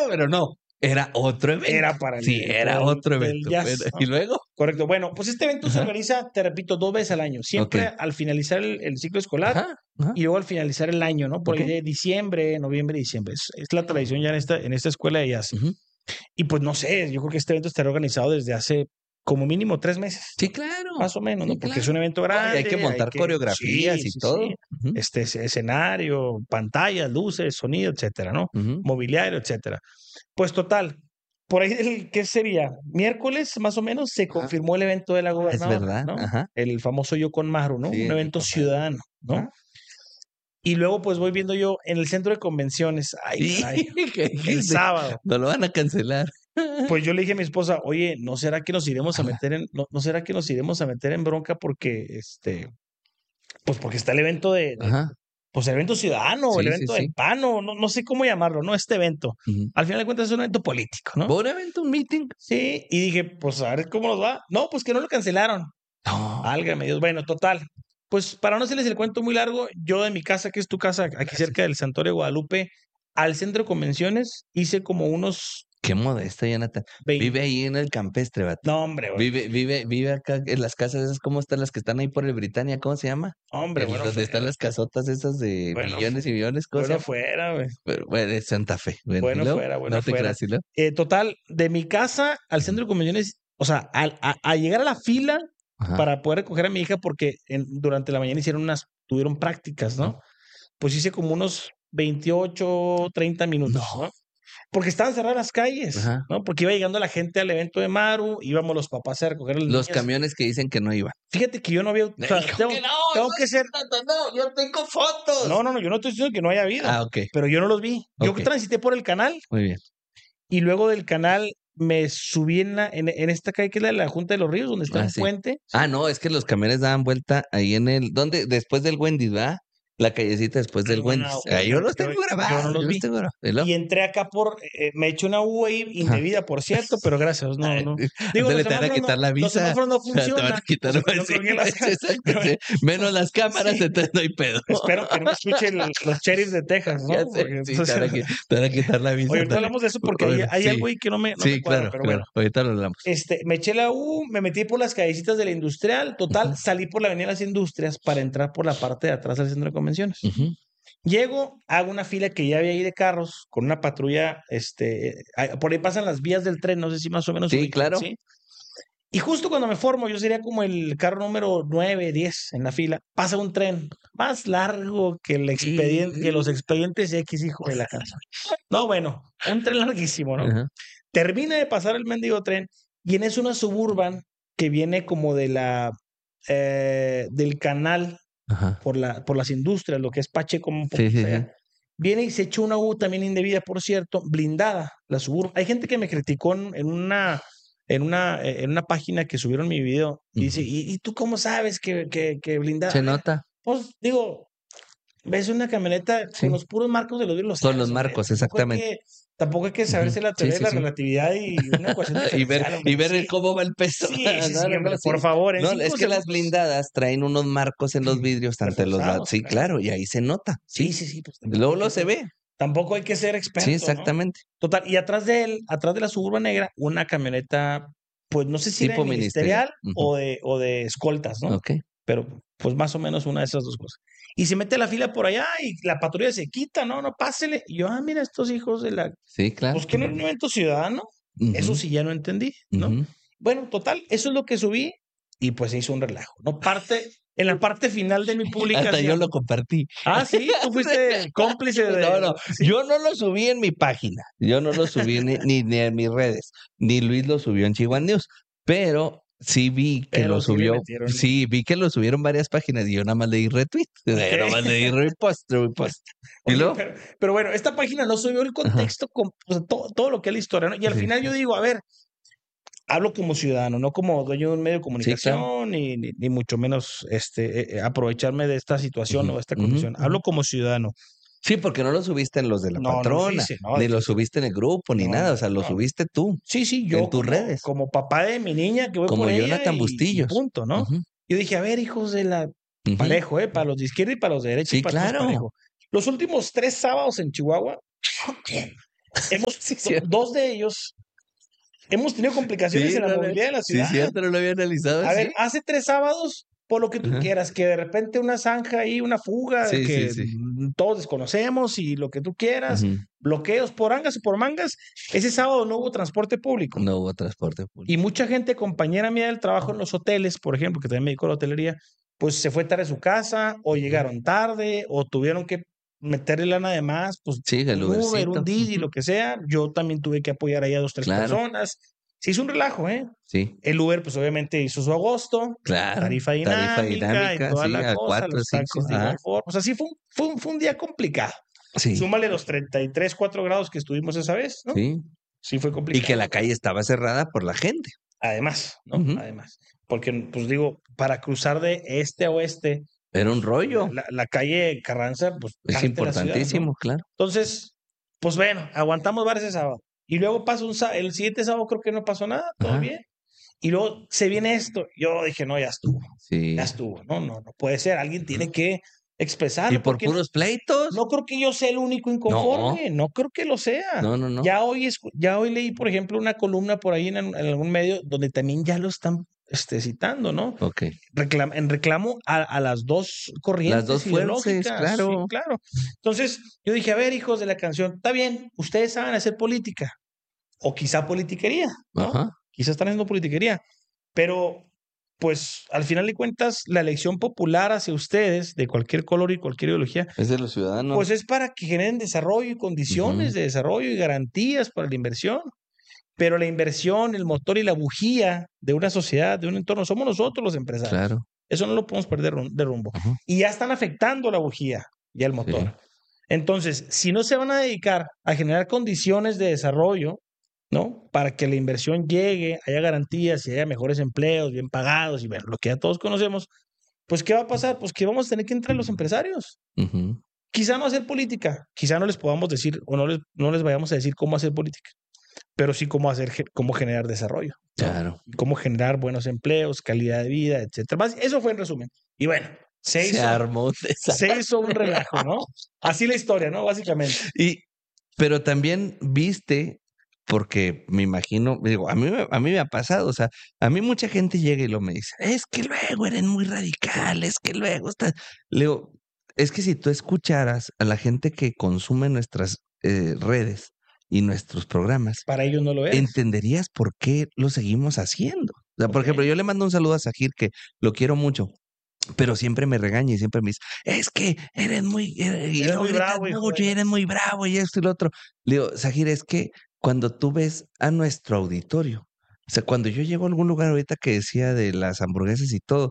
pero no. Era otro evento. Era para el Sí, evento era otro evento. jazz, ¿Y luego? Correcto. Bueno, pues este evento se organiza, te repito, 2 veces al año. Siempre al finalizar el ciclo escolar y luego al finalizar el año, ¿no? Por ahí de diciembre, noviembre, diciembre. Es la tradición ya en esta escuela de jazz. Y pues no sé, yo creo que este evento está organizado desde hace como mínimo 3 meses. Sí, claro. Más o menos, Sí, ¿no? Porque claro. es un evento grande. Hay que montar coreografías y todo. Escenario, pantallas, luces, sonido, etcétera, ¿no? Mobiliario, etcétera. Pues total, por ahí, ¿qué sería? Miércoles, más o menos, se confirmó el evento de la gobernadora. Es verdad, ¿no? El famoso Yo con Maru, ¿no? Sí, un evento ciudadano, ¿no? Y luego, pues, voy viendo yo en el centro de convenciones, el sábado. No lo van a cancelar. Pues yo le dije a mi esposa, oye, ¿no será que nos iremos a meter no será que nos iremos a meter en bronca porque, pues porque está el evento pues el evento ciudadano, el evento del PAN, no sé cómo llamarlo, ¿no? Este evento. Al final de cuentas es un evento político, ¿no? ¿Un evento, un meeting? Sí, y dije, pues a ver cómo nos va. No, pues que no lo cancelaron. No. Válgame Dios. Bueno, total. Pues para no hacerles el cuento muy largo, yo de mi casa, que es tu casa, aquí cerca del Santuario de Guadalupe, al centro de convenciones, hice como unos... Qué modesta, Jonathan. Vive ahí en el campestre, vato. No, hombre, güey. Vive acá en las casas esas, ¿cómo están las que están ahí por el Britannia? ¿Cómo se llama? Hombre, bueno. Donde están las casotas esas de millones y millones, ¿cómo se llama? Fuera, güey. Bueno, es Santa Fe. Bueno, fuera. No te creas, ¿sí? Total, de mi casa al centro de convenciones, o sea, a llegar a la fila para poder recoger a mi hija, porque durante la mañana tuvieron prácticas, ¿no? Pues hice como unos 28, 30 minutos, ¿no? Porque estaban cerradas las calles, ¿no? Porque iba llegando la gente al evento de Maru, íbamos los papás a recoger a los niños. Camiones que dicen que no iban. Fíjate que yo no había... O sea, tengo que ser... No, yo tengo fotos. No, yo no estoy diciendo que no haya habido. Ok. Pero yo no los vi. Yo transité por el canal. Muy bien. Y luego del canal me subí en esta calle que es la Junta de los Ríos, donde está un puente. No, es que los camiones daban vuelta ahí ¿dónde? Después del Wendy's, ¿verdad? La callecita después del Wendy's. Yo los tengo grabados. Yo no los vi. Y entré acá me eché una U ahí indebida, por cierto, pero gracias. No. Digo, te van a quitar la visa. Los semáforos no funcionan. Te van a quitar la visa. Menos las cámaras, entonces no hay pedo. Espero que no me escuchen los sheriffs de Texas, ¿no? Te van a quitar la visa. Oye, ahorita hablamos de eso porque hay algo ahí que no me cuadra, pero bueno. Ahorita lo hablamos. Me eché la U, me metí por las callecitas de la Industrial, total, salí por la Avenida de las Industrias para entrar por la parte de atrás del centro de convenciones. Llego, hago una fila que ya había ahí de carros con una patrulla, por ahí pasan las vías del tren, no sé si más o menos. Sí, claro. ¿Sí? Y justo cuando me formo, yo sería como el carro número 9, 10 en la fila, pasa un tren más largo que que los expedientes X, hijo de la casa. No, bueno, un tren larguísimo, ¿no? Termina de pasar el mendigo tren y en eso una Suburban que viene como de del canal por las industrias, lo que es Pacheco, un poco fea. Viene y se echó una U también indebida, por cierto, blindada, la Suburban. Hay gente que me criticó en una página que subieron mi video y dice, ¿y tú cómo sabes que blindada? Se nota. Pues digo, ves una camioneta con los puros marcos de los vidrios. Con los marcos, exactamente. Tampoco hay que saberse la teoría de la relatividad y una ecuación diferencial. y ver cómo va el peso. Por favor. Es que las blindadas traen unos marcos en los vidrios, ante los lados. Sí, claro, y ahí se nota. Sí. Pues, luego se ve. Tampoco hay que ser experto. Sí, exactamente. ¿No? Total, y atrás de la Suburban negra, una camioneta, pues no sé si tipo era ministerial o de escoltas, ¿no? Ok. Pero pues más o menos una de esas dos cosas. Y se mete la fila por allá y la patrulla se quita, no, pásele. Y yo, mira, estos hijos de la... Sí, claro. Pues que no es un evento ciudadano. Eso sí ya no entendí, ¿no? Bueno, total, eso es lo que subí y pues se hizo un relajo, ¿no? En la parte final de mi publicación. Hasta yo lo compartí. Ah, sí, tú fuiste cómplice de... No. Sí. Yo no lo subí en mi página. Yo no lo subí ni en mis redes. Ni Luis lo subió en Chihuahua News. Pero sí vi que lo subió. Sí, vi que lo subieron varias páginas y yo nada más le di retweet. Nada más le di repost. ¿Y luego? Pero bueno, esta página no subió el contexto, con, o sea, todo lo que es la historia, ¿no? Y al final yo digo, a ver, hablo como ciudadano, no como dueño de un medio de comunicación, ni mucho menos aprovecharme de esta situación o de esta condición. Hablo como ciudadano. Sí, porque no lo subiste en los de la patrona, ni lo subiste en el grupo, ni nada, o sea, lo subiste tú. Sí, yo en tus redes. Como papá de mi niña que voy como por Jonathan ella Bustillos. y punto, ¿no? Yo dije, a ver, hijos de la... Parejo, para los de izquierda y para los de derecha. Sí, claro. Parejo. Los últimos 3 sábados en Chihuahua, Dos de ellos hemos tenido complicaciones en la movilidad de la ciudad. Sí, cierto, no lo había analizado. A ver, hace 3 sábados, por lo que tú quieras, que de repente una zanja ahí, una fuga, que todos desconocemos y lo que tú quieras, bloqueos por angas y por mangas, ese sábado no hubo transporte público. No hubo transporte público. Y mucha gente, compañera mía del trabajo en los hoteles, por ejemplo, que también me dedico a la hotelería, pues se fue tarde a su casa, o llegaron tarde, o tuvieron que meterle lana de más, pues el un Uber, un Didi, lo que sea. Yo también tuve que apoyar ahí a 2, 3 personas. Se hizo un relajo, ¿eh? Sí. El Uber, pues obviamente hizo su agosto. Claro. Tarifa dinámica y toda la cosa, 4, los 5, taxis de igual forma. O sea, sí fue un día complicado. Sí. Súmale los 33, 4 grados que estuvimos esa vez, ¿no? Sí fue complicado. Y que la calle estaba cerrada por la gente. Además, ¿no? Además. Porque, pues digo, para cruzar de este a oeste. Era un rollo. La calle Carranza, pues. Es importantísimo, ciudad, ¿no? claro. Entonces, pues bueno, aguantamos varios ese sábado. Y luego pasa el siguiente sábado, creo que no pasó nada, todo bien. Y luego se viene esto. Yo dije, no, ya estuvo. Sí. Ya estuvo. No puede ser. Alguien tiene que expresar. ¿Y por puros pleitos? No creo que yo sea el único inconforme. No creo que lo sea. No. Ya hoy leí, por ejemplo, una columna por ahí en algún medio donde también ya lo están citando, ¿no? Ok. En reclamo a las dos corrientes. Las dos fuerzas, claro. Sí, claro. Entonces, yo dije, a ver, hijos de la canción, está bien, ustedes saben hacer política. O quizá politiquería, ¿no? Quizá están haciendo politiquería. Pero, pues, al final de cuentas, la elección popular hacia ustedes, de cualquier color y cualquier ideología, es de los ciudadanos. Pues es para que generen desarrollo y condiciones de desarrollo y garantías para la inversión. Pero la inversión, el motor y la bujía de una sociedad, de un entorno, somos nosotros los empresarios. Claro. Eso no lo podemos perder de rumbo. Y ya están afectando la bujía y el motor. Sí. Entonces, si no se van a dedicar a generar condiciones de desarrollo, ¿no? Para que la inversión llegue, haya garantías y haya mejores empleos, bien pagados y bueno, lo que ya todos conocemos, pues ¿qué va a pasar? Pues que vamos a tener que entrar los empresarios. Quizá no hacer política, quizá no les podamos decir o no les vayamos a decir cómo hacer política, pero sí cómo generar desarrollo, ¿no? Claro. Cómo generar buenos empleos, calidad de vida, etcétera. Eso fue en resumen. Y bueno, se hizo un relajo, ¿no? Así la historia, ¿no? Básicamente. Pero también viste, porque me imagino, digo, a mí me ha pasado, o sea, a mí mucha gente llega y lo me dice, es que luego eres muy radical, es que luego estás... Le digo, es que si tú escucharas a la gente que consume nuestras redes y nuestros programas, para ellos no lo es. Entenderías por qué lo seguimos haciendo. O sea, por ejemplo, yo le mando un saludo a Zahir, que lo quiero mucho, pero siempre me regaña y siempre me dice, es que eres muy bravo, mucho, y eres muy bravo y esto y lo otro. Le digo, Zahir, es que cuando tú ves a nuestro auditorio, o sea, cuando yo llego a algún lugar ahorita que decía de las hamburguesas y todo,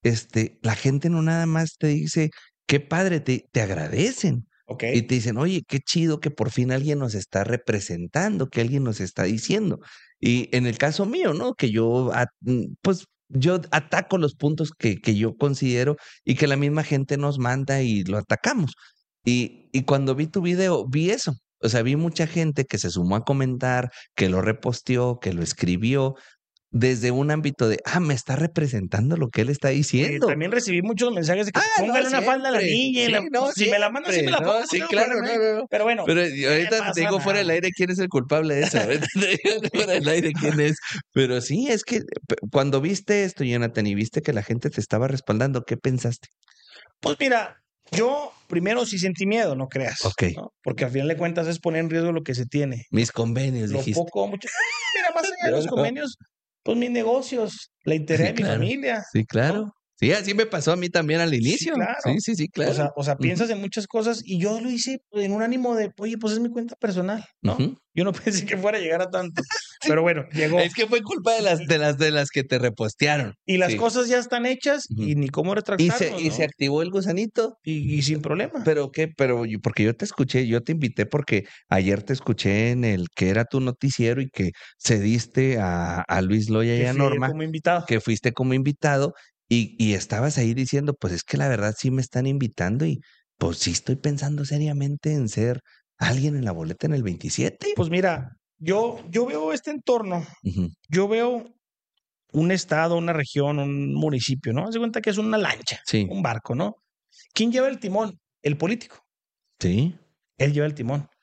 la gente no nada más te dice, qué padre, te agradecen. Okay. Y te dicen, oye, qué chido que por fin alguien nos está representando, que alguien nos está diciendo. Y en el caso mío, ¿no? Que yo, pues, yo ataco los puntos que yo considero y que la misma gente nos manda y lo atacamos. Y cuando vi tu video, vi eso. O sea, vi mucha gente que se sumó a comentar, que lo reposteó, que lo escribió, desde un ámbito de, me está representando lo que él está diciendo. Oye, también recibí muchos mensajes de que póngale una falda a la niña. Sí, si me la mandan, sí me la pongo. Sí, claro, no. Pero bueno. Pero ahorita te digo fuera del aire quién es el culpable de eso. Ahorita te digo fuera del aire quién es. Pero sí, es que cuando viste esto, Jonathan, y viste que la gente te estaba respaldando, ¿qué pensaste? Pues mira, yo primero sí sentí miedo, no creas. Ok. ¿no? Porque al final de cuentas es poner en riesgo lo que se tiene. Mis convenios, dijiste. Mira, más allá de los convenios, pues mis negocios, la interés de mi familia. Sí, claro. ¿No? Sí, así me pasó a mí también al inicio. Sí, claro. Sí, claro. O sea, piensas en muchas cosas y yo lo hice en un ánimo de, oye, pues es mi cuenta personal, ¿no? Yo no pensé que fuera a llegar a tanto. Pero bueno, llegó. Es que fue culpa de las que te repostearon. Y las cosas ya están hechas y ni cómo retractarnos. Y se activó el gusanito. Y sin problema. ¿Pero qué? Porque yo te escuché, yo te invité porque ayer te escuché en el que era tu noticiero y que cediste a Luis Loya y a Norma. Como invitado. Que fuiste como invitado. Y estabas ahí diciendo, pues es que la verdad sí me están invitando y pues sí estoy pensando seriamente en ser alguien en la boleta en el 27. Pues mira, yo veo este entorno, yo veo un estado, una región, un municipio, ¿no? Haz de cuenta que es una lancha, un barco, ¿no? ¿Quién lleva el timón? El político. Sí. Él lleva el timón.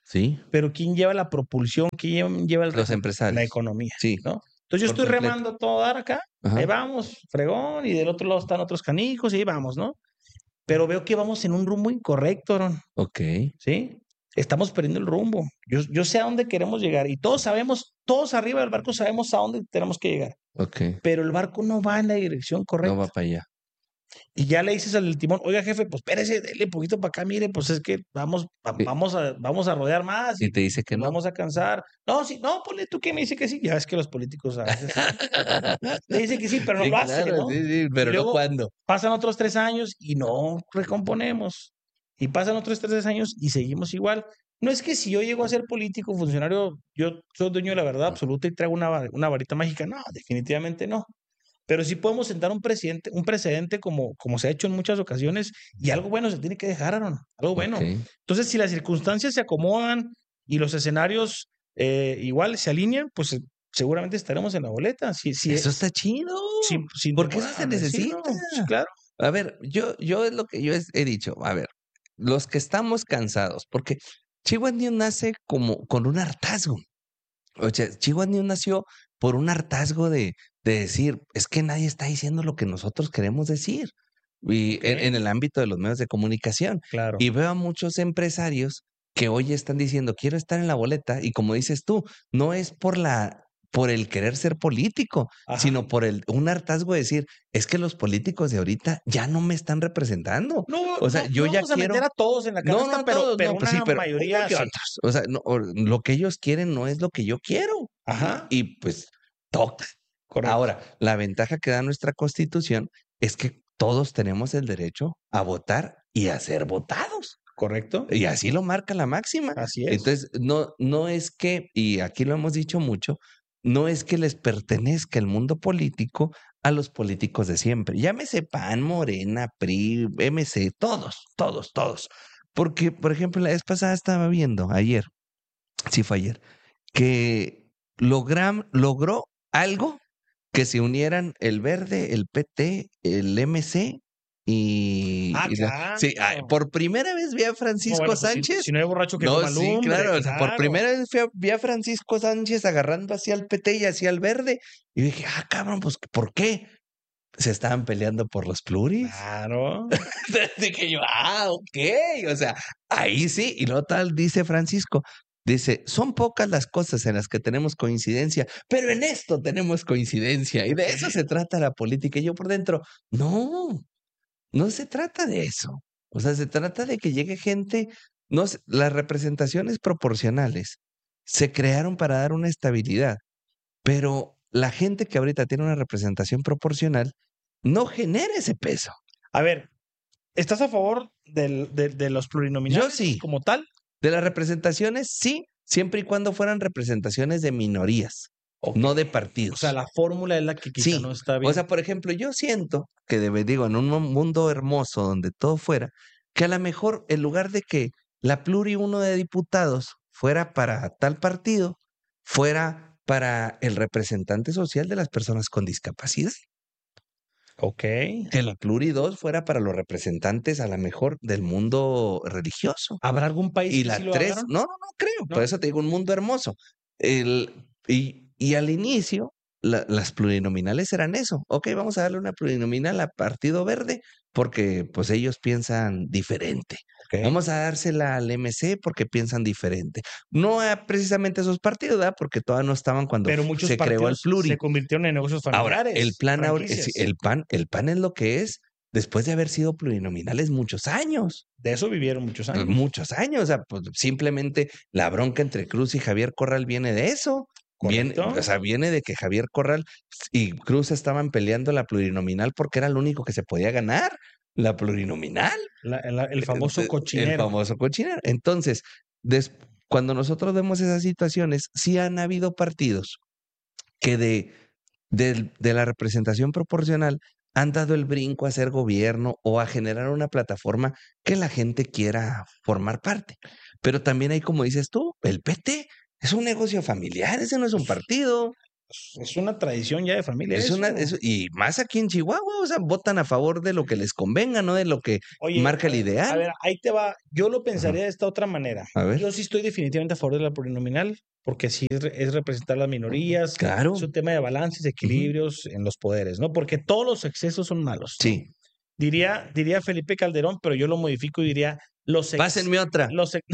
Sí. Pero ¿quién lleva la propulsión? ¿Quién lleva Los empresarios. la economía? Sí. ¿no? Entonces yo estoy remando todo dar acá, ahí vamos, fregón, y del otro lado están otros canijos, y ahí vamos, ¿no? Pero veo que vamos en un rumbo incorrecto, Aaron. Ok. ¿Sí? Estamos perdiendo el rumbo. Yo sé a dónde queremos llegar y todos sabemos, todos arriba del barco sabemos a dónde tenemos que llegar. Ok. Pero el barco no va en la dirección correcta. No va para allá. Y ya le dices al del timón, oiga, jefe, pues espérese, dele un poquito para acá, mire, pues es que vamos a rodear más. Y te dice que no. Vamos a cansar. No, sí, no, ponle tú que me dice que sí. Ya ves que los políticos a veces le dice que sí, pero no sí, lo hace, claro, ¿no? Sí, pero no cuándo. Pasan otros 3 años y no recomponemos. Y pasan otros 3 años y seguimos igual. No es que si yo llego a ser político, funcionario, yo soy dueño de la verdad absoluta y traigo una varita mágica. No, definitivamente no. Pero sí podemos sentar un precedente como se ha hecho en muchas ocasiones y algo bueno se tiene que dejar, Aaron, algo bueno. Entonces, si las circunstancias se acomodan y los escenarios igual se alinean, pues seguramente estaremos en la boleta. Eso está chido. Porque eso se necesita. Sí, claro. A ver, yo es lo que yo he dicho. A ver, los que estamos cansados, porque Chihuahua News nace como con un hartazgo. O sea, Chihuahua News nació por un hartazgo de decir, es que nadie está diciendo lo que nosotros queremos decir. Y en el ámbito de los medios de comunicación. Claro. Y veo a muchos empresarios que hoy están diciendo, quiero estar en la boleta. Y como dices tú, no es por el querer ser político, sino por un hartazgo de decir, es que los políticos de ahorita ya no me están representando. No, o sea, yo ya vamos quiero a meter a todos en la canasta, no, pero, todos, pero no, pues una sí, pero mayoría que sí. otros. O sea, lo que ellos quieren no es lo que yo quiero. Ajá. Y pues toca. Correcto. Ahora, la ventaja que da nuestra Constitución es que todos tenemos el derecho a votar y a ser votados. Correcto. Y así lo marca la máxima. Así es. Entonces, no es que, y aquí lo hemos dicho mucho, no es que les pertenezca el mundo político a los políticos de siempre. Llámese PAN, Morena, PRI, MC, todos. Porque, por ejemplo, la vez pasada estaba viendo, ayer, sí fue ayer, que logró algo que se unieran el Verde, el PT, el MC claro. sí, por primera vez vi a Francisco pues Sánchez. Si no hay borracho que No, coma sí, lumbre, claro. O sea, por primera vez vi a Francisco Sánchez agarrando hacia el PT y hacia el Verde. Y dije, cabrón, pues, ¿por qué? Se estaban peleando por los pluris. Claro. Dije yo, ok. O sea, ahí sí. Y lo tal dice Francisco. Dice, son pocas las cosas en las que tenemos coincidencia, pero en esto tenemos coincidencia. Y de eso se trata la política. Y yo por dentro, no se trata de eso. O sea, se trata de que llegue gente. Las representaciones proporcionales se crearon para dar una estabilidad, pero la gente que ahorita tiene una representación proporcional no genera ese peso. A ver, ¿estás a favor de los plurinominales? Yo sí. Como tal. De las representaciones, sí, siempre y cuando fueran representaciones de minorías, no de partidos. O sea, la fórmula es la que quizá no está bien. O sea, por ejemplo, yo siento que en un mundo hermoso donde todo fuera, que a lo mejor en lugar de que la pluri uno de diputados fuera para tal partido, fuera para el representante social de las personas con discapacidad. Ok. Que la pluri 2 fuera para los representantes a lo mejor del mundo religioso. ¿Habrá algún país y que la sí lo 3, hagan? no creo. ¿No? Por eso te digo un mundo hermoso. Y al inicio, las plurinominales eran eso. Ok, vamos a darle una plurinominal a Partido Verde porque pues ellos piensan diferente. Okay. Vamos a dársela al MC porque piensan diferente. No precisamente esos partidos, ¿verdad? Porque todavía no estaban cuando se creó el pluri. Se convirtieron en negocios familiares. Ahora, el PAN es lo que es después de haber sido plurinominales muchos años. De eso vivieron muchos años. Muchos años. O sea, pues simplemente la bronca entre Cruz y Javier Corral viene de eso. Viene de que Javier Corral y Cruz estaban peleando la plurinominal porque era lo único que se podía ganar. La plurinominal. El famoso cochinero. El famoso cochinero. Entonces, cuando nosotros vemos esas situaciones, sí han habido partidos que de la representación proporcional han dado el brinco a hacer gobierno o a generar una plataforma que la gente quiera formar parte. Pero también hay, como dices tú, el PT es un negocio familiar, ese no es un partido. es una tradición ya de familia. Y más aquí en Chihuahua, o sea, votan a favor de lo que les convenga, no de lo que marca el ideal. A ver, ahí te va. Yo lo pensaría de esta otra manera. A ver. Yo sí estoy definitivamente a favor de la plurinominal, porque sí es representar las minorías. Claro. Es un tema de balances, equilibrios en los poderes, ¿no? Porque todos los excesos son malos, ¿no? Sí. Diría Felipe Calderón, pero yo lo modifico y diría Pásenme otra.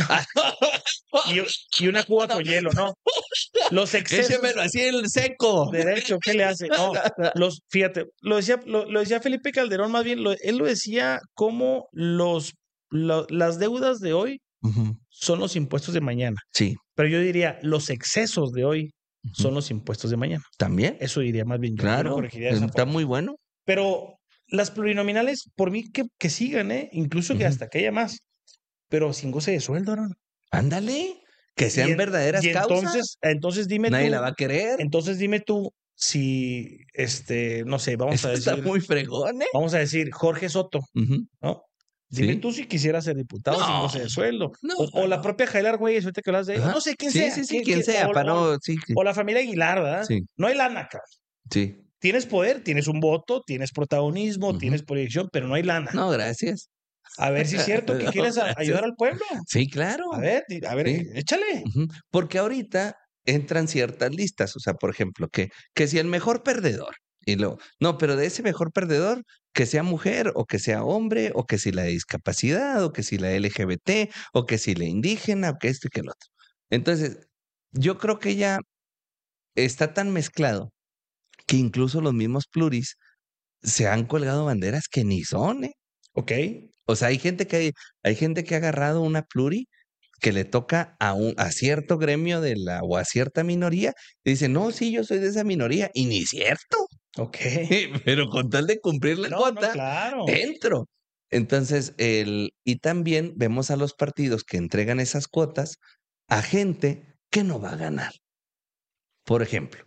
Y una Cuba con hielo, ¿no? Los excesos. Échemelo así en el seco. Derecho, ¿qué le hace? No, fíjate, lo decía Felipe Calderón, más bien, él lo decía como las deudas de hoy son los impuestos de mañana. Sí. Pero yo diría, los excesos de hoy son los impuestos de mañana. ¿También? Eso diría más bien yo. Claro, está muy bueno. Pero las plurinominales, por mí que sigan, incluso que hasta que haya más, pero sin goce de sueldo, ¿no? Ándale, que sean verdaderas causas. Entonces dime Nadie tú. la va a querer. Entonces dime tú si, no sé, vamos a decir. Está muy fregón, ¿eh? Vamos a decir Jorge Soto, ¿no? Dime tú si quisiera ser diputado sin goce de sueldo. O la propia Jaila Argüelles, ahorita que hablas de ella. No sé quién sea. Sí, quien sea. O la familia Aguilar, ¿verdad? Sí. No hay lana, cabrón. Sí. Tienes poder, tienes un voto, tienes protagonismo, tienes proyección, pero no hay lana. No, gracias. A ver si es cierto que quieres ayudar al pueblo. Sí, claro. A ver, échale. Porque ahorita entran ciertas listas. O sea, por ejemplo, que si el mejor perdedor. Y no, pero de ese mejor perdedor, que sea mujer, o que sea hombre, o que si la de discapacidad, o que si la LGBT, o que si la indígena, o que esto y que el otro. Entonces, yo creo que ya está tan mezclado que incluso los mismos pluris se han colgado banderas que ni son, ¿eh? Ok. O sea, hay gente que ha agarrado una pluri que le toca a cierto gremio o a cierta minoría y dice, no, sí, yo soy de esa minoría, y ni cierto. Ok. Pero con tal de cumplir la cuota, claro. dentro. Entonces, y también vemos a los partidos que entregan esas cuotas a gente que no va a ganar. Por ejemplo,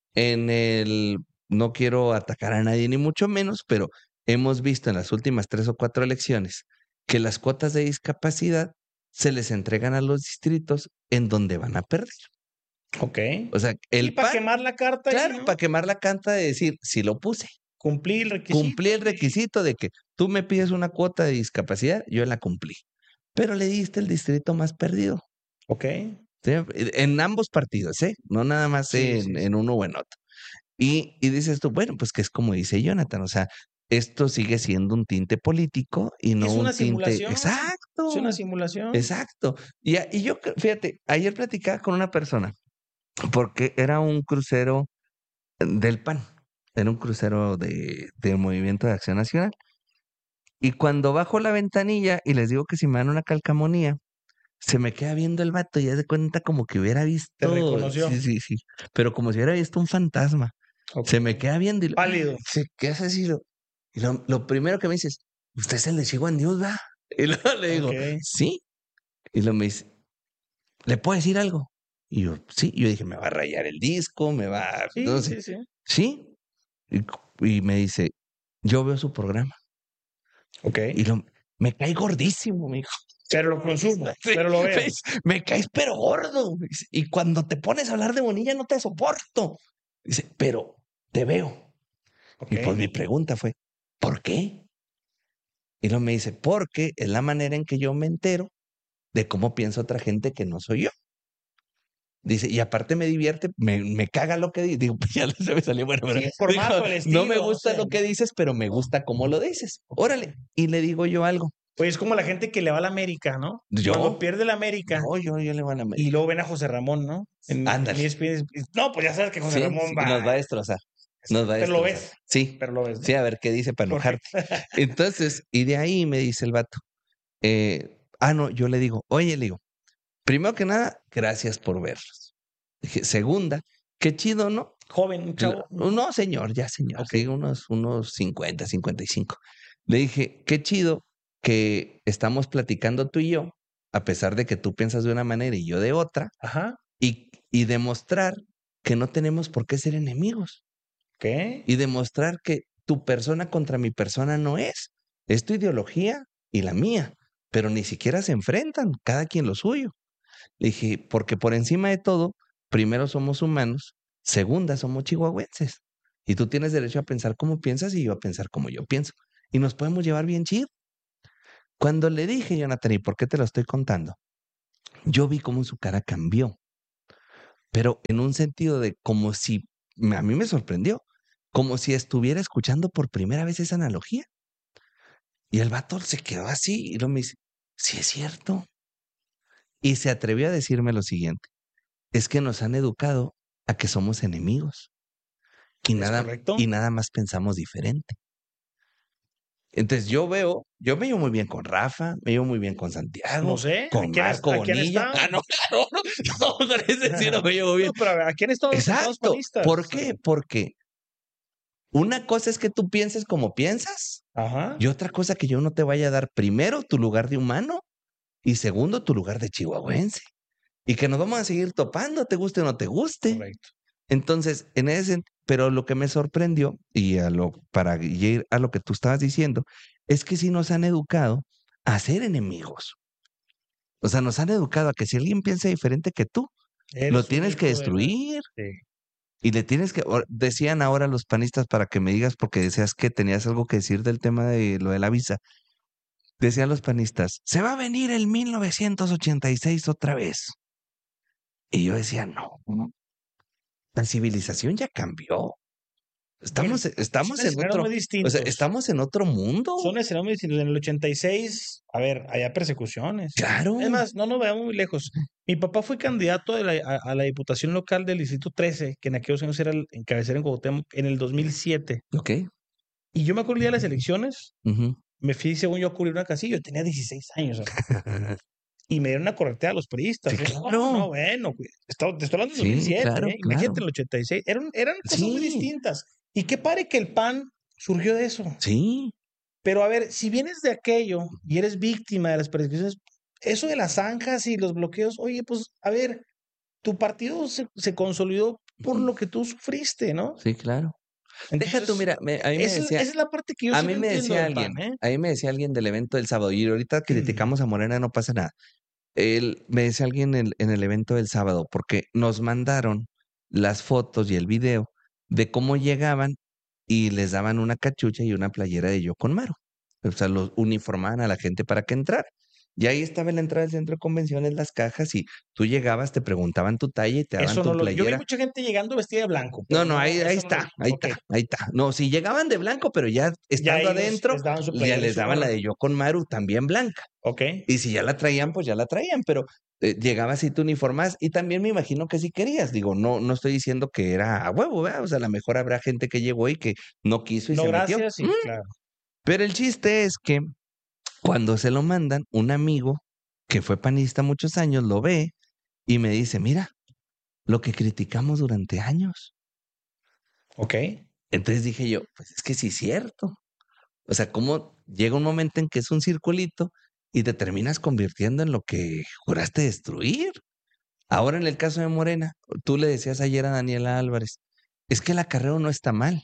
no quiero atacar a nadie ni mucho menos, pero hemos visto en las últimas 3 o 4 elecciones que las cuotas de discapacidad se les entregan a los distritos en donde van a perder. Ok. O sea, para quemar la carta. Claro, para quemar la carta de decir, sí lo puse. Cumplí el requisito. Cumplí el requisito de que tú me pides una cuota de discapacidad, yo la cumplí. Pero le diste el distrito más perdido. Ok. ¿Sí? En ambos partidos, ¿eh? No nada más en uno o en otro. Y dices tú, bueno, pues que es como dice Jonathan, o sea, esto sigue siendo un tinte político y no un tinte. Exacto. Es una simulación. Exacto. Y yo, fíjate, ayer platicaba con una persona, porque era un crucero del PAN, era un crucero del Movimiento de Acción Nacional. Y cuando bajo la ventanilla y les digo que si me dan una calcamonía, se me queda viendo el vato y ya de cuenta como que hubiera visto. Te reconoció. Sí. Pero como si hubiera visto un fantasma. Okay. Se me queda viendo y pálido. ¿Qué haces? Y lo primero que me dices, usted es el de Chihuahua News, ¿va? Y luego le digo, sí. Y luego me dice, ¿le puedo decir algo? Y yo, sí. Y yo dije, me va a rayar el disco, me va a. Sí. Y me dice, yo veo su programa. Ok. Y me cae gordísimo, me dijo. Pero lo consumo, pero lo veo. Me caes pero gordo. Y cuando te pones a hablar de Bonilla no te soporto. Dice, pero te veo. Okay. Y pues mi pregunta fue, ¿por qué? Y luego me dice, porque es la manera en que yo me entero de cómo piensa otra gente que no soy yo. Dice, y aparte me divierte, me caga lo que dice. Digo, pues ya se me salió bueno, pero formato, el estilo, no me gusta lo que dices, pero me gusta cómo lo dices. Órale. Y le digo yo algo. Pues es como la gente que le va a la América, ¿no? Yo. Cuando pierde la América. No, yo le voy a la América. Y luego ven a José Ramón, ¿no? Ándale. No, pues ya sabes que José Ramón va. Nos va a destrozar. Pero lo ves. Sí. Pero lo ves. ¿No? Sí, a ver qué dice para enojarte. Entonces, y de ahí me dice el vato. No, yo le digo, oye, le digo, primero que nada, gracias por verlos. Dije, segunda, qué chido, ¿no? Joven, chavo. No, señor, ya señor. Okay. Sí, unos 50, 55. Le dije, qué chido que estamos platicando tú y yo, a pesar de que tú piensas de una manera y yo de otra. Ajá. Y demostrar que no tenemos por qué ser enemigos. ¿Qué? Y demostrar que tu persona contra mi persona no es. Es tu ideología y la mía. Pero ni siquiera se enfrentan, cada quien lo suyo. Le dije, porque por encima de todo, primero somos humanos Segunda, somos chihuahuenses. Y tú tienes derecho a pensar como piensas y yo a pensar como yo pienso. Y nos podemos llevar bien chido. Cuando le dije, Jonathan, ¿y por qué te lo estoy contando? Yo vi cómo su cara cambió, pero en un sentido de como si, a mí me sorprendió, como si estuviera escuchando por primera vez esa analogía. Y el vato se quedó así y luego me dice, sí es cierto. Y se atrevió a decirme lo siguiente, es que nos han educado a que somos enemigos y ¿Es correcto? nada más pensamos diferente. Entonces yo me llevo muy bien con Rafa, me llevo muy bien con Santiago, No sé, con Marco ¿a quién Bonilla. está? No, claro, no, con ese sí no me llevo bien. No, pero ¿a quién estamos? Estamos Exacto. panistas. ¿Por qué? Porque una cosa es que tú pienses como piensas Ajá. y otra cosa que yo no te vaya a dar primero tu lugar de humano y segundo tu lugar de chihuahuense. Y que nos vamos a seguir topando, te guste o no te guste. Correcto. Entonces, pero lo que me sorprendió, y para ir a lo que tú estabas diciendo, es que sí nos han educado a ser enemigos. O sea, nos han educado a que si alguien piensa diferente que tú, lo Eres un tienes que hijo de la... destruir. Sí. Y le tienes que, decían ahora los panistas para que me digas, porque decías que tenías algo que decir del tema de lo de la visa. Decían los panistas, se va a venir el 1986 otra vez. Y yo decía, no, la civilización ya cambió. Bueno, Estamos son en escenarios otro, muy o sea, distintos. estamos en otro mundo. Son escenarios muy distintos. En el 86, a ver, había persecuciones. Claro. Es más, no nos veamos muy lejos. Mi papá fue candidato a la diputación local del Distrito 13, que en aquellos años era en cabecera en Cuauhtémoc, en el 2007. Ok. Y yo me acuerdo el día de las elecciones, Ujú. me fui, según yo, a cubrir una casilla. Yo tenía 16 años. Y me dieron una corretea a los periodistas. Sí, claro. No, bueno, te estoy hablando del Sí, 2007, claro, Imagínate claro. el 86. Eran cosas muy Sí, distintas. Y qué padre que el PAN surgió de eso. sí. Pero a ver, si vienes de aquello y eres víctima de las persecuciones, eso de las zanjas y los bloqueos, oye, pues a ver, tu partido se consolidó por lo que tú sufriste, ¿no? Sí, claro. Deja tú, Entonces, mira, a mí me esa es la parte que yo a sí mí no me entiendo decía del alguien, PAN, ¿eh? a mí me decía alguien del evento del sábado, y ahorita criticamos a Morena, no pasa nada. Él me decía alguien en el evento del sábado, porque nos mandaron las fotos y el video de cómo llegaban y les daban una cachucha y una playera de Yo con Maru. O sea, los uniformaban a la gente para que entrara. Y ahí estaba en la entrada del centro de convenciones las cajas y tú llegabas, te preguntaban tu talla y te daban Eso tu no lo vi. Yo vi playera. mucha gente llegando vestida de blanco, No, pero no, no, ahí eso no lo está, vi. ahí Ok. está, ahí está. No, si llegaban de blanco, pero ya Ya estando ahí adentro, les daban su ya playera y les su daban la gorra. de Yo con Maru también blanca. Ok. Y si ya la traían, pues ya la traían, pero llegabas y te uniformas y también me imagino que si querías. Digo, no estoy diciendo que era a huevo, ¿verdad? O sea, a lo mejor habrá gente que llegó y que no quiso y No, se metió. gracias, sí, claro. Pero el chiste es que cuando se lo mandan, un amigo que fue panista muchos años lo ve y me dice, mira, lo que criticamos durante años. Ok. Entonces dije yo, pues es que sí es cierto. O sea, cómo llega un momento en que es un circulito y te terminas convirtiendo en lo que juraste destruir. Ahora en el caso de Morena, tú le decías ayer a Daniela Álvarez, es que el acarreo no está mal.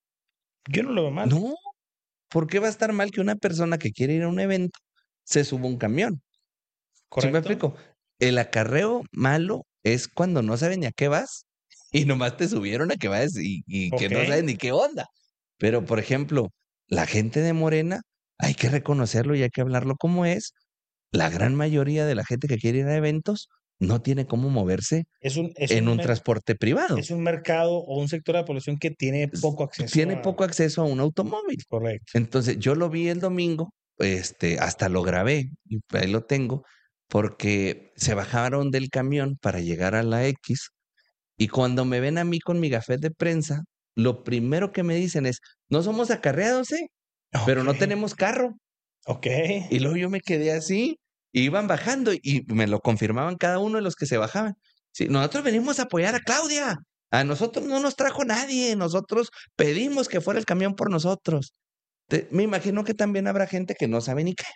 Yo no lo veo mal. No, ¿por qué va a estar mal que una persona que quiere ir a un evento se suba a un camión? ¿Sí me ¿Correcto? explico? El acarreo malo es cuando no sabes ni a qué vas y nomás te subieron a que vayas y que Ok. no sabes ni qué onda. Pero, por ejemplo, la gente de Morena, hay que reconocerlo y hay que hablarlo como es. La gran mayoría de la gente que quiere ir a eventos no tiene cómo moverse Es un, es en un, un mer- transporte privado. es un mercado o un sector de la población que tiene poco acceso Tiene a... poco acceso a un automóvil. Correcto. Entonces, yo lo vi el domingo, hasta lo grabé y ahí lo tengo, porque se bajaron del camión para llegar a la X y cuando me ven a mí con mi gafet de prensa, lo primero que me dicen es, no somos acarreados, pero Ok. no tenemos carro. Ok. Y luego yo me quedé así, iban bajando y me lo confirmaban cada uno de los que se bajaban. Sí, nosotros venimos a apoyar a Claudia. A nosotros no nos trajo nadie. Nosotros pedimos que fuera el camión por nosotros. Me imagino que también habrá gente que no sabe ni qué.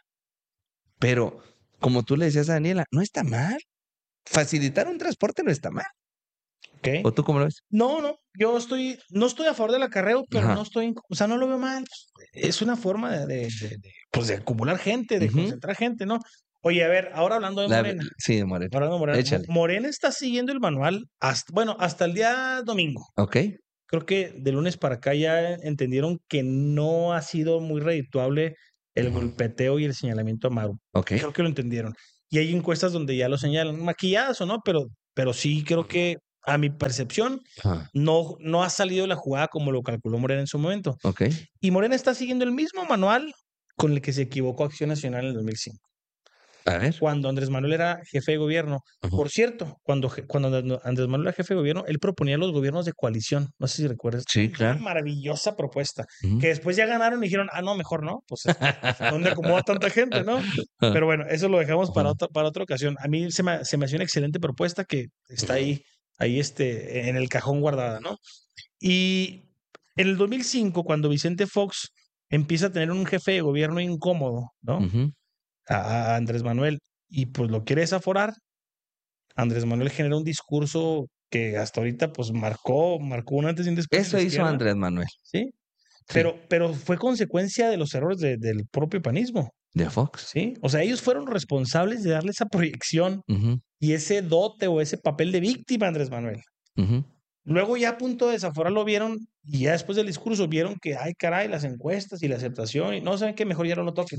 Pero como tú le decías a Daniela, no está mal. Facilitar un transporte no está mal. Ok. ¿O tú cómo lo ves? No, no estoy a favor del acarreo, pero Ajá. no estoy, o sea, no lo veo mal. Es una forma pues de acumular gente, de Ujú. concentrar gente, ¿no? Oye, a ver, ahora hablando de Morena. Sí, de Morena. Hablando de Morena. Échale. Morena está siguiendo el manual hasta el día domingo. Ok. Creo que de lunes para acá ya entendieron que no ha sido muy redituable el golpeteo y el señalamiento a Maru. Ok. Creo que lo entendieron. Y hay encuestas donde ya lo señalan, maquilladas o no, pero sí creo que a mi percepción no ha salido la jugada como lo calculó Morena en su momento. Ok. Y Morena está siguiendo el mismo manual con el que se equivocó Acción Nacional en el 2005. A ver. Cuando Andrés Manuel era jefe de gobierno. Por cierto, cuando Andrés Manuel era jefe de gobierno, él proponía los gobiernos de coalición. No sé si recuerdas. Sí, claro. Una maravillosa propuesta. Que después ya ganaron y dijeron, no, mejor no. Pues, ¿dónde acomoda tanta gente, no? Pero bueno, eso lo dejamos para otra ocasión. A mí se me hacía una excelente propuesta que está ahí en el cajón guardada, ¿no? Y en el 2005, cuando Vicente Fox empieza a tener un jefe de gobierno incómodo, ¿no? A Andrés Manuel y pues lo quiere desaforar. Andrés Manuel genera un discurso que hasta ahorita pues marcó un antes y un después. Eso hizo Andrés Manuel. Sí. Pero fue consecuencia de los errores del propio panismo. De Fox. Sí. O sea, ellos fueron responsables de darle esa proyección y ese dote o ese papel de víctima a Andrés Manuel. Luego ya a punto de desaforar lo vieron y ya después del discurso vieron que, ay caray, las encuestas y la aceptación y no saben que mejor ya no lo toquen.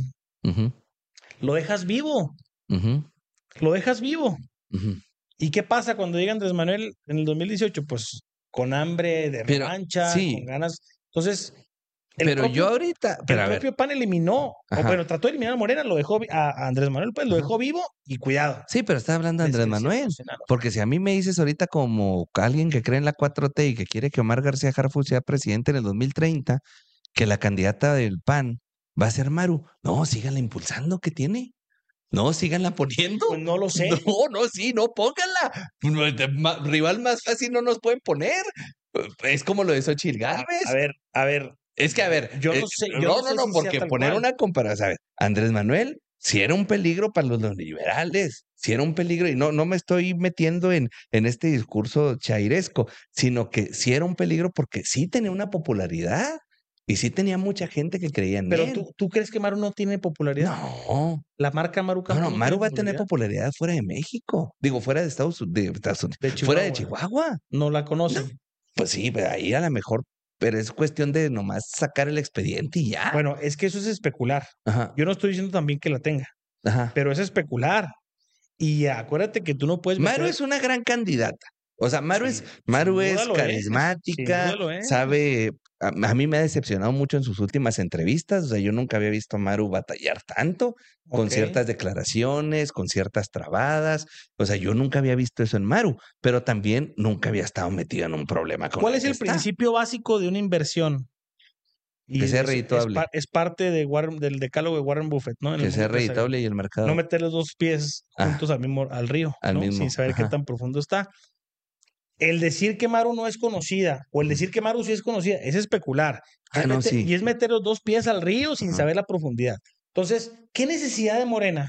Lo dejas vivo. Lo dejas vivo. ¿Y qué pasa cuando llega Andrés Manuel en el 2018? Pues con hambre de revancha, con ganas. Entonces, el propio PAN eliminó, trató de eliminar a Morena, lo dejó a Andrés Manuel, pues lo dejó vivo y cuidado. Sí, pero está hablando de Andrés Manuel. Porque si a mí me dices ahorita como alguien que cree en la 4T y que quiere que Omar García Harfuch sea presidente en el 2030, que la candidata del PAN va a ser Maru, no, síganla impulsando, ¿qué tiene? No, síganla poniendo. Pues no lo sé. No, pónganla. Rival más fácil no nos pueden poner. Es como lo de Xochitl Gálvez. A ver. Es que, a ver. Yo no sé. Porque poner una comparación. A ver, Andrés Manuel, si era un peligro para los neoliberales, si era un peligro, y no me estoy metiendo en este discurso chairesco, sino que si era un peligro porque sí tenía una popularidad. Y sí tenía mucha gente que creía en él. Pero ¿tú crees que Maru no tiene popularidad? No. La marca Maru Campos. No, Maru va a tener popularidad fuera de México. Digo, fuera de Estados Unidos. Fuera de Chihuahua. No la conocen. No. Pues sí, ahí a lo mejor, pero es cuestión de nomás sacar el expediente y ya. Bueno, es que eso es especular. Yo no estoy diciendo también que la tenga. Pero es especular. Y acuérdate que tú no puedes Maru es una gran candidata. O sea, Maru es carismática, sabe, a mí me ha decepcionado mucho en sus últimas entrevistas. O sea, yo nunca había visto a Maru batallar tanto con ciertas declaraciones, con ciertas trabadas. O sea, yo nunca había visto eso en Maru, pero también nunca había estado metido en un problema con ¿Cuál es el principio básico de una inversión? Que sea redituable. Es parte del decálogo de Warren Buffett, ¿no? Que sea redituable y el mercado. No meter los dos pies juntos al río, sin saber qué tan profundo está. El decir que Maru no es conocida o el decir que Maru sí es conocida es especular. Y es meter los dos pies al río sin saber la profundidad. Entonces, ¿qué necesidad de Morena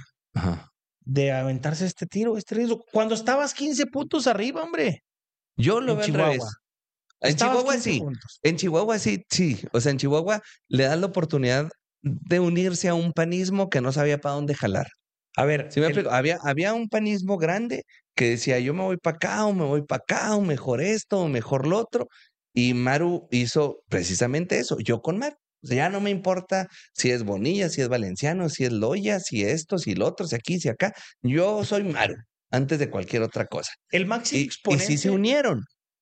de aventarse este riesgo? Cuando estabas 15 puntos arriba, hombre. Yo lo veo al revés. En Chihuahua sí. En Chihuahua sí. O sea, en Chihuahua le dan la oportunidad de unirse a un panismo que no sabía para dónde jalar. A ver, ¿sí me explico? Había un panismo grande que decía, yo me voy para acá, o me voy para acá, o mejor esto, o mejor lo otro. Y Maru hizo precisamente eso, yo con Maru. O sea, ya no me importa si es Bonilla, si es Valenciano, si es Loya, si esto, si lo otro, si aquí, si acá. Yo soy Maru, antes de cualquier otra cosa. El máximo exponente. Y sí se unieron.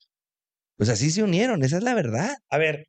O sea, sí se unieron, esa es la verdad. A ver,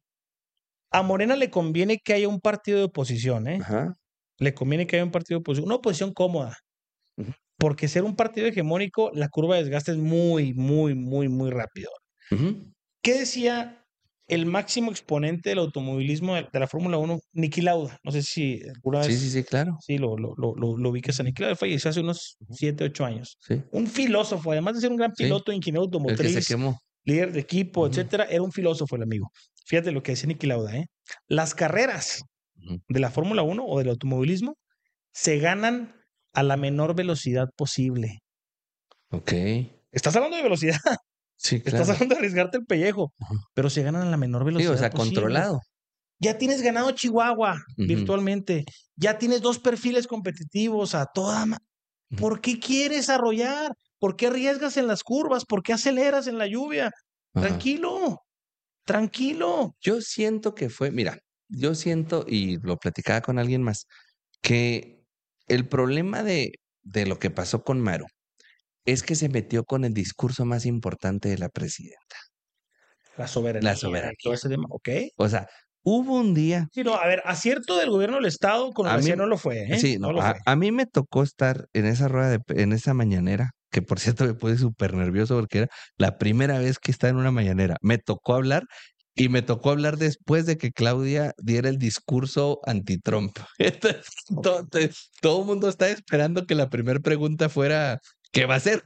a Morena le conviene que haya un partido de oposición, ¿eh? Le conviene que haya un partido de oposición, una oposición cómoda. Porque ser un partido hegemónico, la curva de desgaste es muy, muy, muy, muy rápido. ¿Qué decía el máximo exponente del automovilismo de la Fórmula 1, Niki Lauda? No sé si alguna vez... Sí, claro. Sí, lo ubicas a Niki Lauda. Falleció hace unos 7, 8 años. Sí. Un filósofo, además de ser un gran piloto, ingeniero automotriz. El que se quemó. Líder de equipo, etcétera, era un filósofo el amigo. Fíjate lo que decía Niki Lauda, ¿eh? Las carreras de la Fórmula 1 o del automovilismo se ganan a la menor velocidad posible. Ok. Estás hablando de velocidad. Sí, claro. Estás hablando de arriesgarte el pellejo, pero se ganan a la menor velocidad posible. Controlado. Ya tienes ganado Chihuahua virtualmente. Ya tienes 2 perfiles competitivos a toda ¿Por qué quieres arrollar? ¿Por qué arriesgas en las curvas? ¿Por qué aceleras en la lluvia? Tranquilo, tranquilo. Yo siento que mira, yo siento, y lo platicaba con alguien más, que el problema de lo que pasó con Maru es que se metió con el discurso más importante de la presidenta. La soberanía. La soberanía. Todo ese tema, ok. O sea, hubo un día. Sí, no, a ver, acierto del gobierno del Estado con el no lo fue, ¿eh? Sí, no, a mí me tocó estar en esa en esa mañanera, que por cierto me puse súper nervioso porque era la primera vez que estaba en una mañanera. Me tocó hablar y me tocó hablar después de que Claudia diera el discurso anti-Trump. Entonces, todo el mundo está esperando que la primera pregunta fuera, ¿qué va a hacer?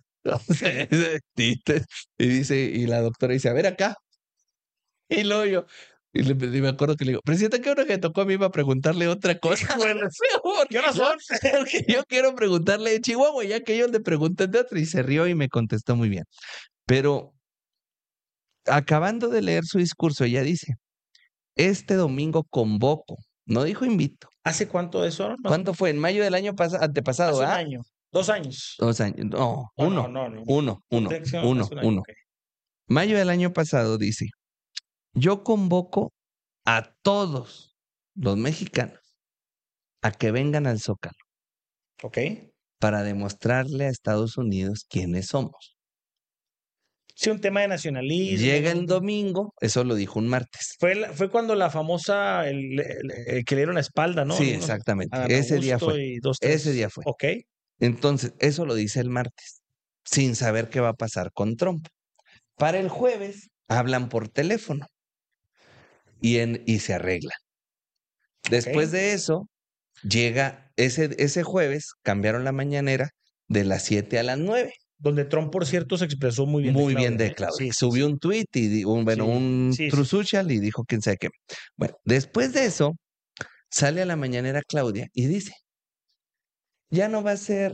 Y dice, y la doctora dice, a ver acá. Y luego y me acuerdo que le digo, presidenta, ¿qué hora que tocó a mí para preguntarle otra cosa? Bueno, ¿qué hora son? Yo quiero preguntarle de Chihuahua, ya que yo le pregunté de otra, y se rió y me contestó muy bien. Pero acabando de leer su discurso, ella dice, este domingo convoco, no dijo invito. ¿Hace cuánto de eso? ¿Cuánto fue? En mayo del año antepasado, Hace un año, 2 años. 2 años, no, uno. Okay. Mayo del año pasado dice, yo convoco a todos los mexicanos a que vengan al Zócalo. Ok. Para demostrarle a Estados Unidos quiénes somos. Sí, un tema de nacionalismo. Llega el domingo, eso lo dijo un martes. Fue cuando la famosa, el que le dieron la espalda, ¿no? Sí, exactamente. Ese día fue. Ese día fue. Ok. Entonces, eso lo dice el martes, sin saber qué va a pasar con Trump. Para el jueves, hablan por teléfono y se arreglan. Después de eso, llega ese jueves, cambiaron la mañanera de las 7 a las 9. Donde Trump, por cierto, se expresó muy bien. Muy bien de Claudia. Subió un tweet y un True Social y dijo quién sabe qué. Bueno, después de eso, sale a la mañanera Claudia y dice, ya no va a ser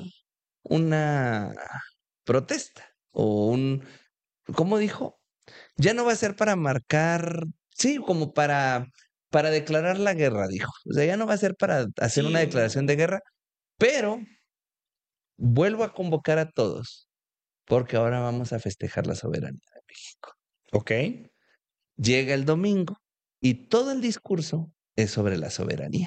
una protesta o ¿cómo dijo? Ya no va a ser para marcar, sí, como para declarar la guerra, dijo. O sea, ya no va a ser para hacer una declaración de guerra, pero vuelvo a convocar a todos porque ahora vamos a festejar la soberanía de México. Ok. Llega el domingo y todo el discurso es sobre la soberanía.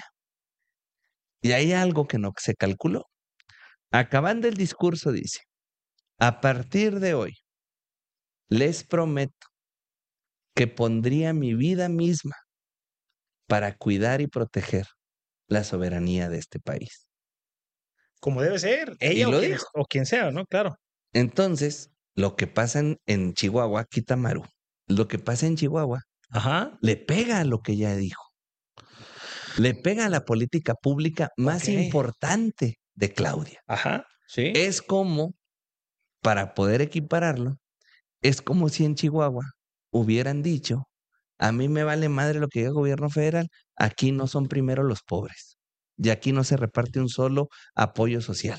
Y hay algo que no se calculó. Acabando el discurso dice, a partir de hoy, les prometo que pondría mi vida misma para cuidar y proteger la soberanía de este país. Como debe ser, ella o quien sea, ¿no? Claro. Entonces, lo que pasa en Chihuahua, Kitamaru, lo que pasa en Chihuahua, le pega a lo que ella dijo. Le pega a la política pública más importante de Claudia. Sí. Es como, para poder equipararlo, es como si en Chihuahua hubieran dicho, a mí me vale madre lo que diga el gobierno federal, aquí no son primero los pobres y aquí no se reparte un solo apoyo social.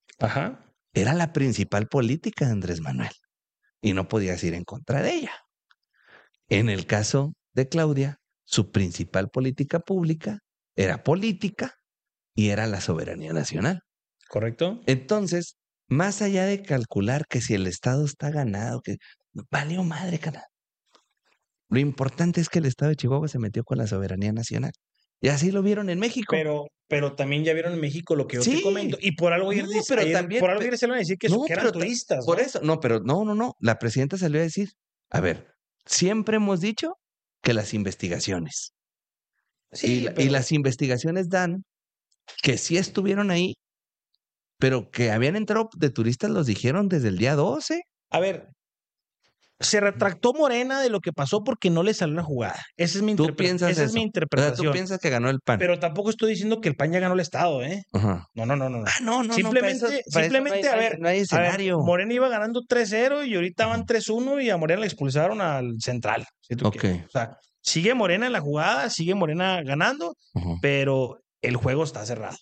Era la principal política de Andrés Manuel y no podías ir en contra de ella. En el caso de Claudia, su principal política pública era política y era la soberanía nacional. ¿Correcto? Entonces, más allá de calcular que si el Estado está ganado, que valió madre, cara. Lo importante es que el Estado de Chihuahua se metió con la soberanía nacional. Y así lo vieron en México. Pero también ya vieron en México lo que yo te comento. Y por algo ayer se van a decir que eran turistas. Por eso, no. La presidenta salió a decir, a ver, siempre hemos dicho que las investigaciones. Sí, y las investigaciones dan que sí estuvieron ahí, pero que habían entrado de turistas, los dijeron desde el día 12. A ver, se retractó Morena de lo que pasó porque no le salió la jugada. Esa es mi interpretación. Esa es mi interpretación. O sea, tú piensas que ganó el PAN. Pero tampoco estoy diciendo que el PAN ya ganó el Estado, ¿eh? Ajá. No. No. Simplemente, a ver, no hay escenario. Morena iba ganando 3-0 y ahorita van 3-1 y a Morena le expulsaron al Central. Ok. O sea, sigue Morena en la jugada, sigue Morena ganando, pero el juego está cerrado.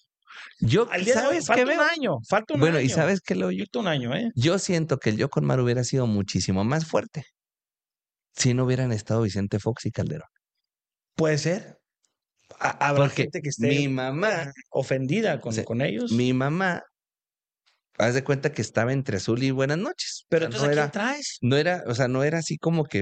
Falta un año. Bueno, ¿y sabes qué lo yo? Falta un año, ¿eh? Yo siento que el Yo con Maru hubiera sido muchísimo más fuerte si no hubieran estado Vicente Fox y Calderón. Puede ser. Habrá gente que esté mi mamá ofendida con ellos. Mi mamá haz de cuenta que estaba entre Azul y Buenas noches. Pero entonces, ¿a quién traes? No era así como que...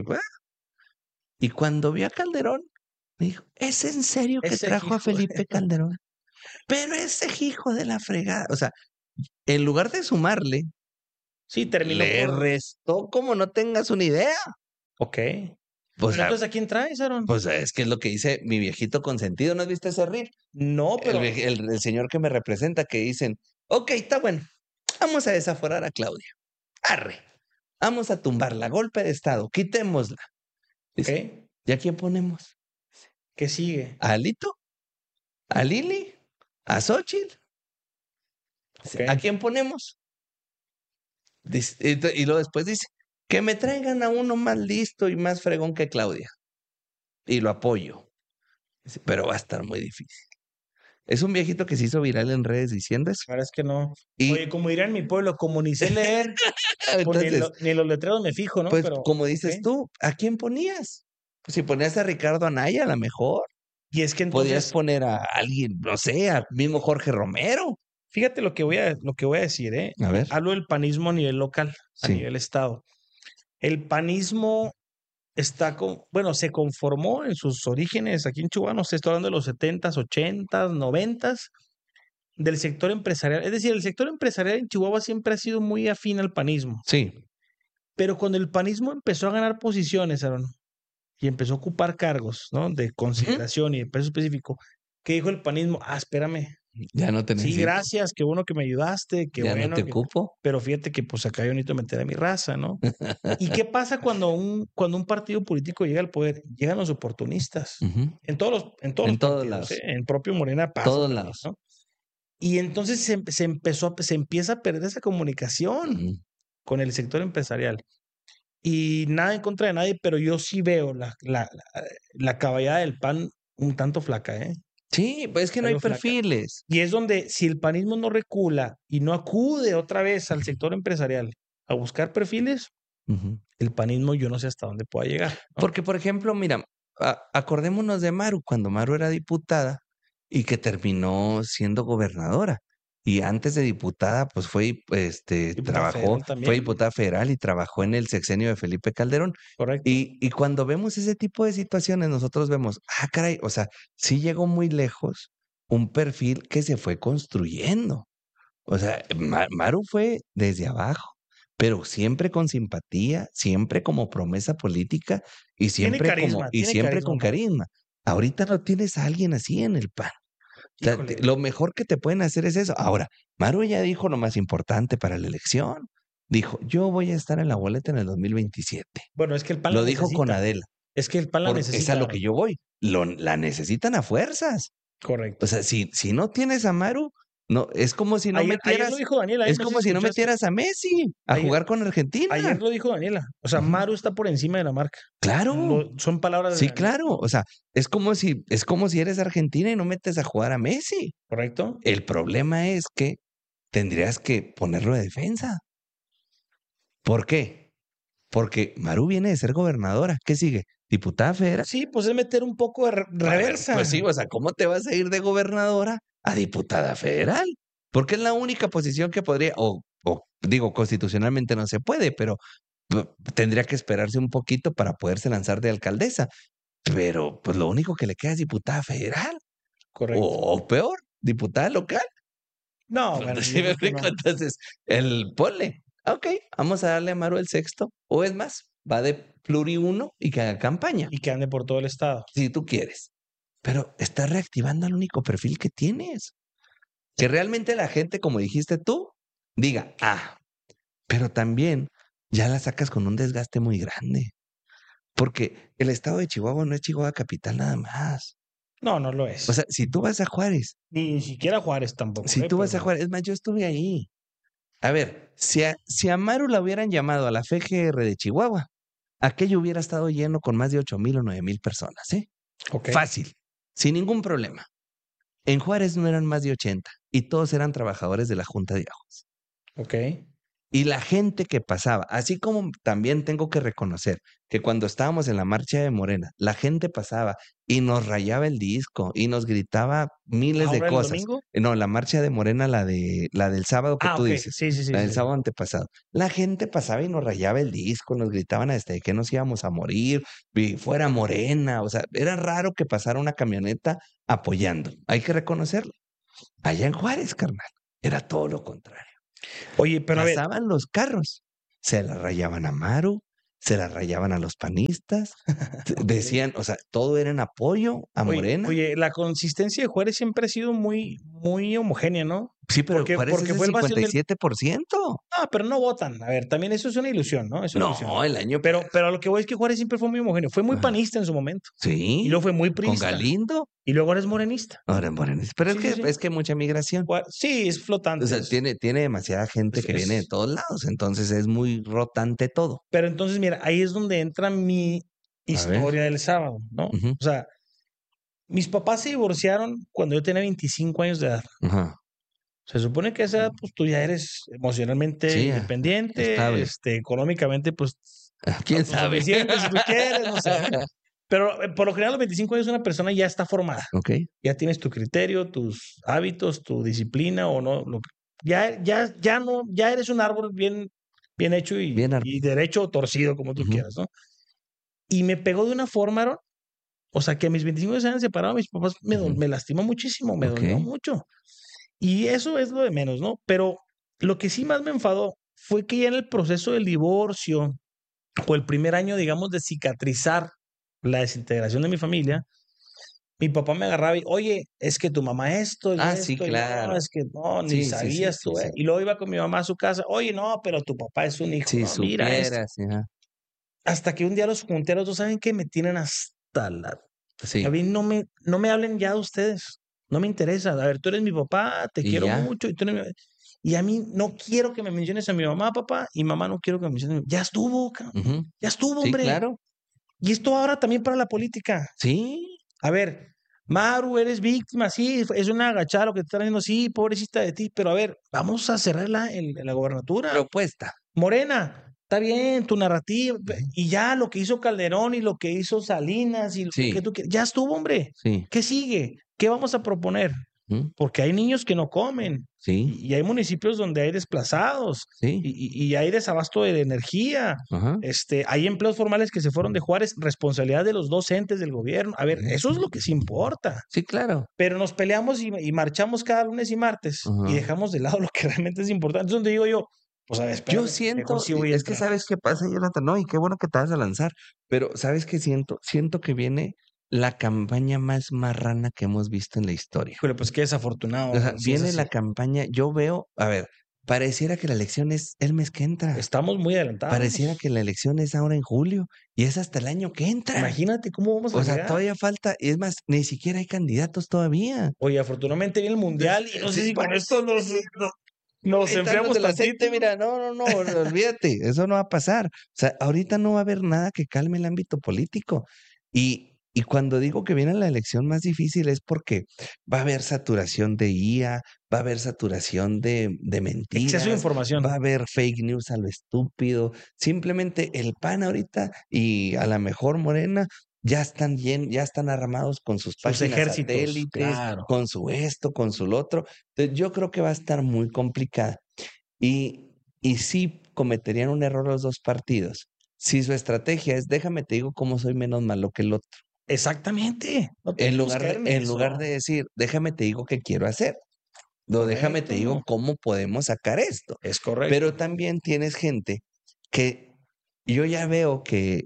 Y cuando vio a Calderón, me dijo, ¿es en serio que trajo a Felipe Calderón? Pero ese hijo de la fregada. O sea, en lugar de sumarle, sí, terminó le restó como no tengas una idea. Ok. Pues, entonces, ¿a quién traes, Aaron? Pues es que es lo que dice mi viejito consentido. ¿No has visto ese riff? No, pero... El señor que me representa, que dicen, ok, está bueno, vamos a desaforar a Claudia. Arre, vamos a tumbarla, golpe de estado, quitémosla. Dice, ¿y a quién ponemos? ¿Qué sigue? ¿A Alito? ¿A Lili? ¿A Xochitl? ¿A quién ponemos? Dice, y luego después dice, que me traigan a uno más listo y más fregón que Claudia. Y lo apoyo. Dice, pero va a estar muy difícil. Es un viejito que se hizo viral en redes diciendo eso. Ahora es que no. Oye, como dirán en mi pueblo, como ni sé leer, entonces, ni en los letreros me fijo, ¿no? Pues pero, como dices tú, ¿a quién ponías? Pues si ponías a Ricardo Anaya, a lo mejor. Y es que entonces... Podías poner a alguien, no sé, al mismo Jorge Romero. Fíjate lo que voy a decir, ¿eh? A ver. Hablo del panismo a nivel local, a nivel estado. El panismo se conformó en sus orígenes aquí en Chihuahua, no sé, estoy hablando de los 70s, 80s, 90s, del sector empresarial. Es decir, el sector empresarial en Chihuahua siempre ha sido muy afín al panismo. Sí. Pero cuando el panismo empezó a ganar posiciones, Aaron, y empezó a ocupar cargos, ¿no? De consideración y de peso específico, ¿qué dijo el panismo? Espérame. Ya no te necesito. Sí, gracias, qué bueno que me ayudaste, qué ya bueno. No te ocupo. Pero fíjate que pues acá yo necesito meter a mi raza, ¿no? ¿Y qué pasa cuando un partido político llega al poder? Llegan los oportunistas. En todos los partidos, lados. En propio Morena pasa. Todos también, lados. ¿no? Y entonces se empieza a perder esa comunicación con el sector empresarial. Y nada en contra de nadie, pero yo sí veo la caballada del PAN un tanto flaca, ¿eh? Sí, pues es que no hay perfiles. Y es donde si el panismo no recula y no acude otra vez al sector empresarial a buscar perfiles, el panismo yo no sé hasta dónde pueda llegar, ¿no? Porque, por ejemplo, mira, acordémonos de Maru, cuando Maru era diputada y que terminó siendo gobernadora. Y antes de diputada, pues fue diputada federal y trabajó en el sexenio de Felipe Calderón. Correcto. Y cuando vemos ese tipo de situaciones, nosotros vemos, caray, o sea, sí llegó muy lejos un perfil que se fue construyendo. O sea, Maru fue desde abajo, pero siempre con simpatía, siempre como promesa política y siempre con carisma. Ahorita no tienes a alguien así en el PAN. Lo mejor que te pueden hacer es eso. Ahora, Maru ya dijo lo más importante para la elección. Dijo, yo voy a estar en la boleta en el 2027. Bueno, es que el PAN lo dijo con Adela. Es que el PAN la necesita. Es a lo que yo voy. La necesitan a fuerzas. Correcto. O sea, si no tienes a Maru, no, es como si no metieras. Ayer lo dijo Daniela, es como si no metieras a Messi a jugar con Argentina. Ayer lo dijo Daniela. O sea, Maru está por encima de la marca. Claro. Son palabras de Sí, claro. O sea, es como si eres Argentina y no metes a jugar a Messi. Correcto. El problema es que tendrías que ponerlo de defensa. ¿Por qué? Porque Maru viene de ser gobernadora. ¿Qué sigue? ¿Diputada federal? Sí, pues es meter un poco de reversa. Pues sí, o sea, ¿cómo te vas a ir de gobernadora a diputada federal? Porque es la única posición que podría, o digo, constitucionalmente no se puede, pero tendría que esperarse un poquito para poderse lanzar de alcaldesa. Pero pues lo único que le queda es diputada federal. Correcto. O peor, diputada local. No, bueno, ¿Sí me explico? No. Entonces, ponle, ok, vamos a darle a Maru el sexto, o es más, va de pluri uno y que haga campaña. Y que ande por todo el estado. Si tú quieres. Pero estás reactivando el único perfil que tienes. Que realmente la gente, como dijiste tú, diga, pero también ya la sacas con un desgaste muy grande. Porque el estado de Chihuahua no es Chihuahua capital nada más. No, no lo es. O sea, si tú vas a Juárez. Ni siquiera Juárez tampoco. Si tú vas a Juárez, es más, yo estuve ahí. A ver, si a Maru la hubieran llamado a la FGR de Chihuahua, aquello hubiera estado lleno con más de 8,000 o 9,000 personas, ¿eh? Okay. Fácil, sin ningún problema. En Juárez no eran más de 80 y todos eran trabajadores de la Junta de Aguas. Ok. Y la gente que pasaba, así como también tengo que reconocer que cuando estábamos en la marcha de Morena, la gente pasaba y nos rayaba el disco y nos gritaba miles de ¿Ahora el cosas. domingo? No, la marcha de Morena, la del sábado que tú Ok. dices, Sí, sí, sí, la del sí. sábado antepasado. La gente pasaba y nos rayaba el disco, nos gritaban hasta de que nos íbamos a morir, y fuera Morena. O sea, era raro que pasara una camioneta apoyando. Hay que reconocerlo. Allá en Juárez, carnal, era todo lo contrario. Oye, pero a ver. Pasaban los carros, se la rayaban a Maru, se la rayaban a los panistas, decían, o sea, todo era en apoyo a Morena. Oye, la consistencia de Juárez siempre ha sido muy, muy homogénea, ¿no? Sí, pero Juárez es Porque el fue el bastión del. 57%. Ah, pero no votan. A ver, también eso es una ilusión, ¿no? Es una ilusión. No, el año Pero a lo que voy es que Juárez siempre fue muy homogéneo. Fue muy Ajá. panista en su momento. Y luego Sí, fue muy con priista. Galindo, Y luego ahora es morenista. ahora en Morena. Pero Sí, sí, sí. es que mucha migración. Sí, es O flotante. sea, tiene demasiada gente que viene de todos lados, entonces es muy rotante todo. Pero entonces, mira, ahí es donde entra mi A ver. historia del sábado, ¿no? Ujú, O sea, mis papás se divorciaron cuando yo tenía 25 años de edad. ajá. Se supone que a esa edad, pues tú ya eres emocionalmente Sí, independiente, estable. económicamente, pues ¿Quién sabe? autosuficiente si tú quieres, no sé. Pero por lo general, a los 25 años una persona ya está formada. Ok. Ya tienes tu criterio, tus hábitos, tu disciplina o no. Ya no, ya eres un árbol bien hecho Bien armado. y derecho o torcido, como tú Ujú, quieras, ¿no? Y me pegó de una forma, Aaron, o sea, que a mis 25 años se hayan separado, mis papás ujú. me lastimó muchísimo, me Ok. dolió mucho. Y eso es lo de menos, ¿no? Pero lo que sí más me enfadó fue que ya en el proceso del divorcio o el primer año, digamos, de cicatrizar la desintegración de mi familia, mi papá me agarraba y, oye, es que tu mamá esto y Ah, sí, esto, y no, claro. es que no, ni Sí, sí, sí, sabías sí, tú, sí. Y luego iba con mi mamá a su casa, oye, no, pero tu papá es un hijo, Si no, mira esto. supieras, ajá. Hasta que un día los junté a los dos, ¿saben qué? Me tienen hasta la. A Sí, mí no me hablen ya de ustedes, no me interesa. A ver, tú eres mi papá, te y quiero ya. mucho, y a mí no quiero que me menciones a mi mamá, papá, y mamá no quiero que me menciones. Ya estuvo, Ujú. ya estuvo, Sí, hombre. claro. Y esto ahora también para la política. Sí, A ver, Maru, eres víctima, sí, es una agachada lo que te están haciendo, sí, pobrecita de ti, pero a ver, vamos a cerrarla en la gobernatura. propuesta. Morena, está bien tu narrativa, Ujú. y ya lo que hizo Calderón y lo que hizo Salinas y lo que Sí, tú quieras, ya estuvo, hombre. sí. ¿Qué sigue? ¿Qué vamos a proponer? Ujú. Porque hay niños que no comen Sí, y hay municipios donde hay desplazados sí. y hay desabasto de energía. Ajá. Hay empleos formales que se fueron de Juárez, responsabilidad de los docentes del gobierno. A ver, Ujú. eso es lo que sí importa. Sí, claro. Pero nos peleamos y marchamos cada lunes y martes y Ajá. dejamos de lado lo que realmente es importante. Es donde digo yo, pues a ver, Yo espérame, mejor siento, sí voy a es que entrar. sabes qué pasa, Jonathan, no, y qué bueno que te vas a lanzar, pero ¿sabes qué siento? Siento que viene la campaña más marrana que hemos visto en la historia. Híjole, pues qué desafortunado, O sea, si es viene así. la campaña, yo veo, a ver, pareciera que la elección es el mes que entra. Estamos muy Pareciera adelantados. que la elección es ahora en julio y es hasta el año que entra. Imagínate cómo vamos a O sea, llegar. todavía falta, es más, ni siquiera hay candidatos todavía. Oye, afortunadamente viene el mundial y no sé Sí, si con esto nos ahí están los enfriamos del tantito. aceite, mira, no, olvídate, eso no va a pasar. O sea, ahorita no va a haber nada que calme el ámbito político. Y cuando digo que viene la elección más difícil es porque va a haber saturación de IA, va a haber saturación de Exceso de mentiras, información. va a haber fake news a lo estúpido. Simplemente el PAN ahorita y a la mejor Morena ya están armados con sus Sus páginas ejércitos, satélites, claro. con su esto, con su lo otro. Entonces, yo creo que va a estar muy complicada. Y sí cometerían un error los dos partidos. Si su estrategia es, déjame te digo cómo soy menos malo que el otro. Exactamente. No podemos caer en En lugar eso. de decir, déjame te digo qué quiero hacer. O déjame te digo Correcto. cómo podemos sacar esto. Es correcto. Pero también tienes gente que yo ya veo que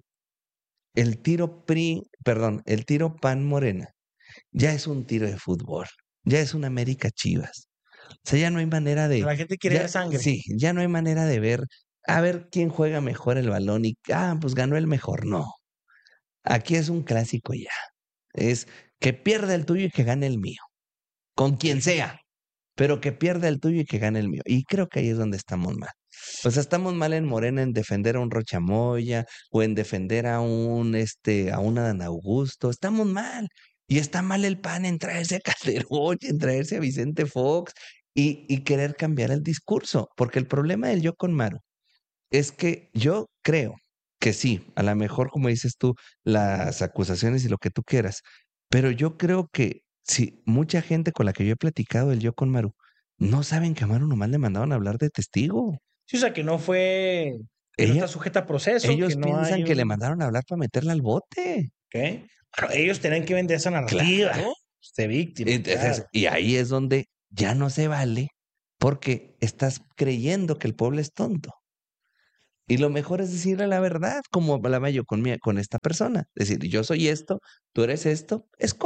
el tiro PAN Morena, ya es un tiro de fútbol, ya es un América Chivas. O sea, ya no hay manera La gente quiere ver sangre. sí, ya no hay manera de ver, a ver quién juega mejor el balón y, pues ganó el mejor. No, aquí es un clásico ya. Es que pierda el tuyo y que gane el mío, con quien sea, pero que pierda el tuyo y que gane el mío. Y creo que ahí es donde estamos mal. O sea, estamos mal en Morena en defender a un Rocha Moya o en defender a un Adán Augusto. Estamos mal. Y está mal el PAN en traerse a Calderón, y en traerse a Vicente Fox. y querer cambiar el discurso, porque el problema del yo con Maru es que yo creo que sí, a lo mejor, como dices tú, las acusaciones y lo que tú quieras, pero yo creo que sí, mucha gente con la que yo he platicado del yo con Maru, no saben que a Maru nomás le mandaron a hablar de testigo. Sí, o sea, que no fue, que no está Ella, sujeta a proceso, que ellos no piensan hay que le un... mandaron a hablar para meterla al bote. ¿Ok? Bueno, ellos tienen que vender esa narrativa Claro. de víctima, Entonces, claro. y ahí es donde ya no se vale porque estás creyendo que el pueblo es tonto. Y lo mejor es decirle la verdad, como hablaba yo con esta persona. Decir, yo soy esto, tú eres esto,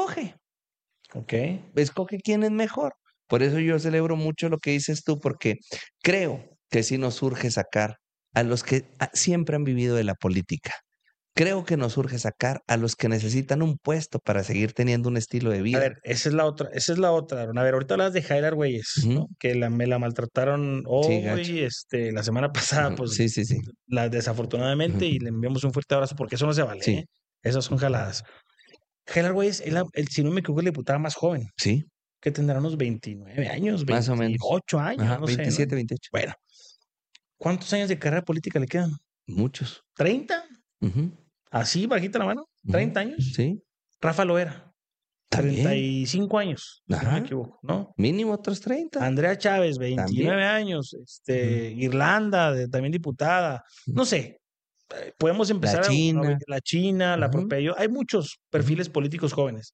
¿Ok? escoge quién es mejor. Por eso yo celebro mucho lo que dices tú, porque creo que sí nos urge sacar a los que siempre han vivido de la política. Creo que nos urge sacar a los que necesitan un puesto para seguir teniendo un estilo de A vida. ver, esa es la otra. Aaron. A ver, ahorita hablas de Jair Argüelles, ¿no? Ujú. Que me la maltrataron Sí, gacho. hoy, la semana pasada, Ujú. pues, Sí, sí, sí. desafortunadamente, y Ujú. le enviamos un fuerte abrazo porque eso no se vale, ¿eh? Sí, Esas son jaladas. Jair Argüelles, si no me equivoco, es la diputada más joven, sí, que tendrá unos 29 años, más o menos. 28 años, Ajá, no sé, ¿no? 27, 28. Bueno, ¿cuántos años de carrera política le quedan? Muchos. ¿30? Ujú, Así, bajita la mano, ujú. ¿30 años? Sí, Rafa Loera, treinta también. y cinco años, si no me Ajá, equivoco, ¿no? mínimo otros 30. Andrea Chávez, También. 29 años, Ujú, Irlanda, también diputada, ujú. no sé, podemos La empezar China. la China, la Ujú, propia yo, hay muchos ujú. perfiles políticos jóvenes.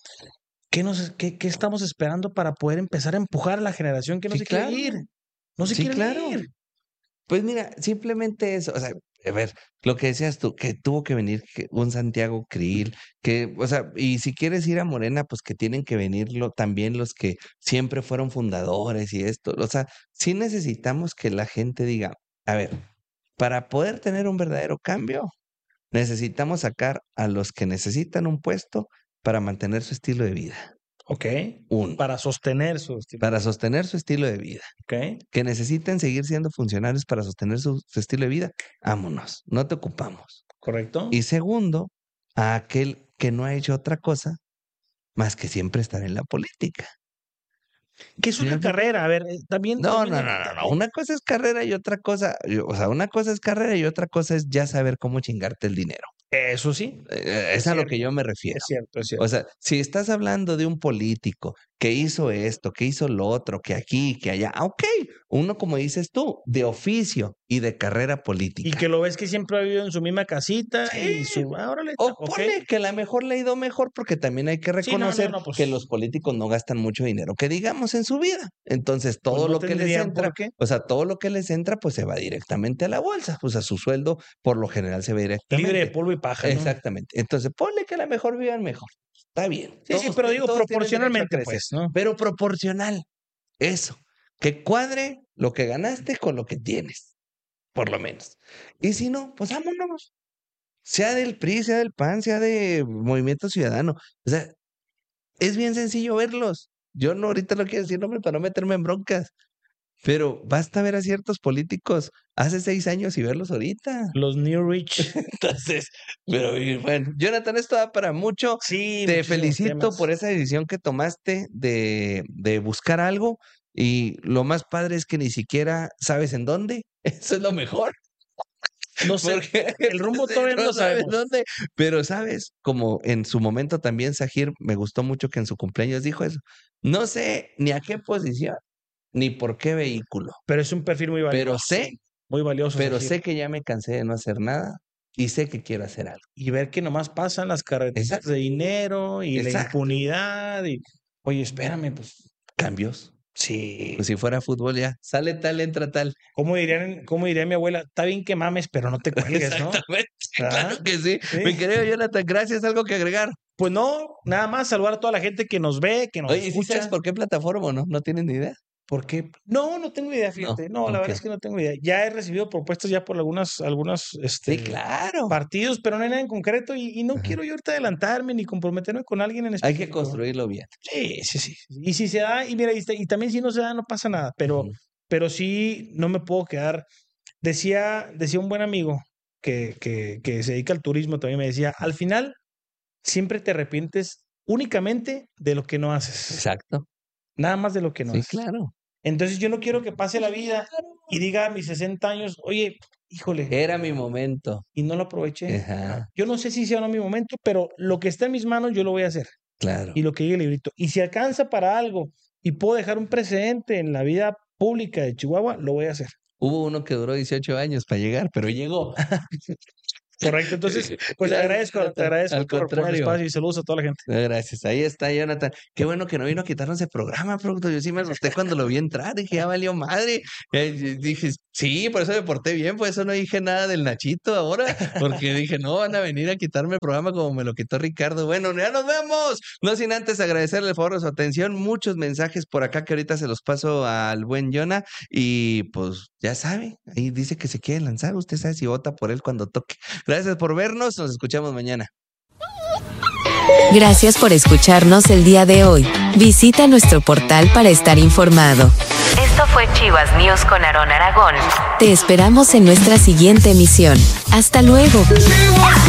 ¿Qué estamos esperando para poder empezar a empujar a la generación que no Sí, se quiere ir? claro. No se Sí, quieren claro. ir. Pues mira, simplemente eso, o sea, a ver, lo que decías tú, que tuvo que venir un Santiago Krill, que, o sea, y si quieres ir a Morena, pues que tienen que venir también los que siempre fueron fundadores y esto, o sea, sí necesitamos que la gente diga, a ver, para poder tener un verdadero cambio, necesitamos sacar a los que necesitan un puesto para mantener su estilo de vida. Ok, Uno, para sostener su estilo de para vida. sostener su estilo de vida. Ok, Que necesiten seguir siendo funcionarios para sostener su estilo de vida, vámonos, no te ocupamos. correcto. Y segundo, a aquel que no ha hecho otra cosa más que siempre estar en la política. ¿Qué es una Siempre. carrera? A ver, No, no, no, no, no. Una cosa es carrera y otra cosa, o sea, una cosa es carrera y otra cosa es ya saber cómo chingarte el dinero. eso sí, Es es a lo que cierto, yo me refiero. es cierto, es O cierto. sea, si estás hablando de un político que hizo esto, que hizo lo otro, que aquí, que allá, ok, uno como dices tú, de oficio y de carrera Y política. que lo ves que siempre ha vivido en su misma casita Sí, y órale, o ok. ponle que a la mejor le ha ido mejor porque también hay que Sí, no, no, reconocer no, que pues, los políticos no gastan mucho dinero, que digamos en su vida. Entonces, pues todo no lo que les tendrían entra, por qué. o sea, todo lo que les entra, pues se va directamente a la bolsa. O sea, su sueldo por lo general se va Libre de directamente. polvo y paja, ¿no? Exactamente. Entonces, ponle que a la mejor vivan mejor. Está bien. Sí, sí, pero digo Todos tienen derecho a proporcionalmente, crecer, pues, ¿no? pero proporcional. Eso. Que cuadre lo que ganaste con lo que tienes, por lo menos. Y si no, pues vámonos. Sea del PRI, sea del PAN, sea de Movimiento Ciudadano. O sea, es bien sencillo verlos. Yo no ahorita no quiero decir nombre para no meterme en broncas, pero basta ver a ciertos políticos hace 6 años y verlos ahorita. Los New Rich. Entonces, pero y bueno, Jonathan, esto da para mucho. Sí, Te muchísimos felicito por temas. esa decisión que tomaste de buscar algo y lo más padre es que ni siquiera sabes en dónde. Eso es lo mejor. No sé, Porque el rumbo sí, todavía no no lo sabes sabemos. dónde, pero sabes, como en su momento también Sahir, me gustó mucho que en su cumpleaños dijo eso. No sé ni a qué posición, ni por qué vehículo, Pero es un perfil pero sé, muy valioso, pero Sajir. sé que ya me cansé de no hacer nada y sé que quiero hacer algo. Y ver que nomás pasan las carreteras Exacto, de dinero y la exacto. impunidad y, oye, espérame, pues, Cambios. sí. Pues si fuera fútbol ya, sale tal, entra tal. Cómo diría mi abuela? Está bien que mames, pero no te cuelgues, ¿no? Exactamente, ¿Verdad? claro que sí. Mi Sí. querido Jonathan, gracias. ¿Algo que agregar? Pues no, nada más saludar a toda la gente que nos ve, que nos Oye, ¿y sí sabes escucha. por qué plataforma o no? ¿No tienes ni idea? ¿Por qué? No, no tengo idea, No, fíjate. No, la ok. verdad es que no tengo idea. Ya he recibido propuestas ya por algunas, Sí, claro. partidos, pero no hay nada en concreto y no Ajá. quiero yo ahorita adelantarme ni comprometerme con alguien en Hay que específico. construirlo bien. Sí, sí, sí. Y si se da, y mira, y también si no se da, no pasa nada, Ujú. pero sí no me puedo quedar. Decía un buen amigo que se dedica al turismo, también me decía, al final siempre te arrepientes únicamente de lo que no haces. Exacto. Nada más de lo que no Sí, haces. claro. Entonces yo no quiero que pase la vida y diga a mis 60 años, oye, híjole. Era mi momento. Y no lo aproveché. Ajá. Yo no sé si sea o no mi momento, pero lo que está en mis manos yo lo voy a hacer. Claro. Y lo que diga el librito. Y si alcanza para algo y puedo dejar un precedente en la vida pública de Chihuahua, lo voy a hacer. Hubo uno que duró 18 años para llegar, pero llegó. Correcto, entonces, pues Gracias, te agradezco por el espacio y saludos a toda la gente. Gracias, ahí está Jonathan. Qué bueno que no vino a quitarnos el programa, producto. Yo sí me asusté cuando lo vi entrar, dije, ya valió madre. Dije, sí, por eso me porté bien, por eso no dije nada del Nachito ahora, porque dije, no, van a venir a quitarme el programa como me lo quitó Ricardo. Bueno, ya nos vemos. No sin antes agradecerle el favor de su atención, muchos mensajes por acá que ahorita se los paso al buen Jonah y pues ya sabe, ahí dice que se quiere lanzar, usted sabe si vota por él cuando toque. Gracias por vernos, nos escuchamos mañana. Gracias por escucharnos el día de hoy. Visita nuestro portal para estar informado. Esto fue Chivas News con Aarón Aragón. Te esperamos en nuestra siguiente emisión. Hasta luego.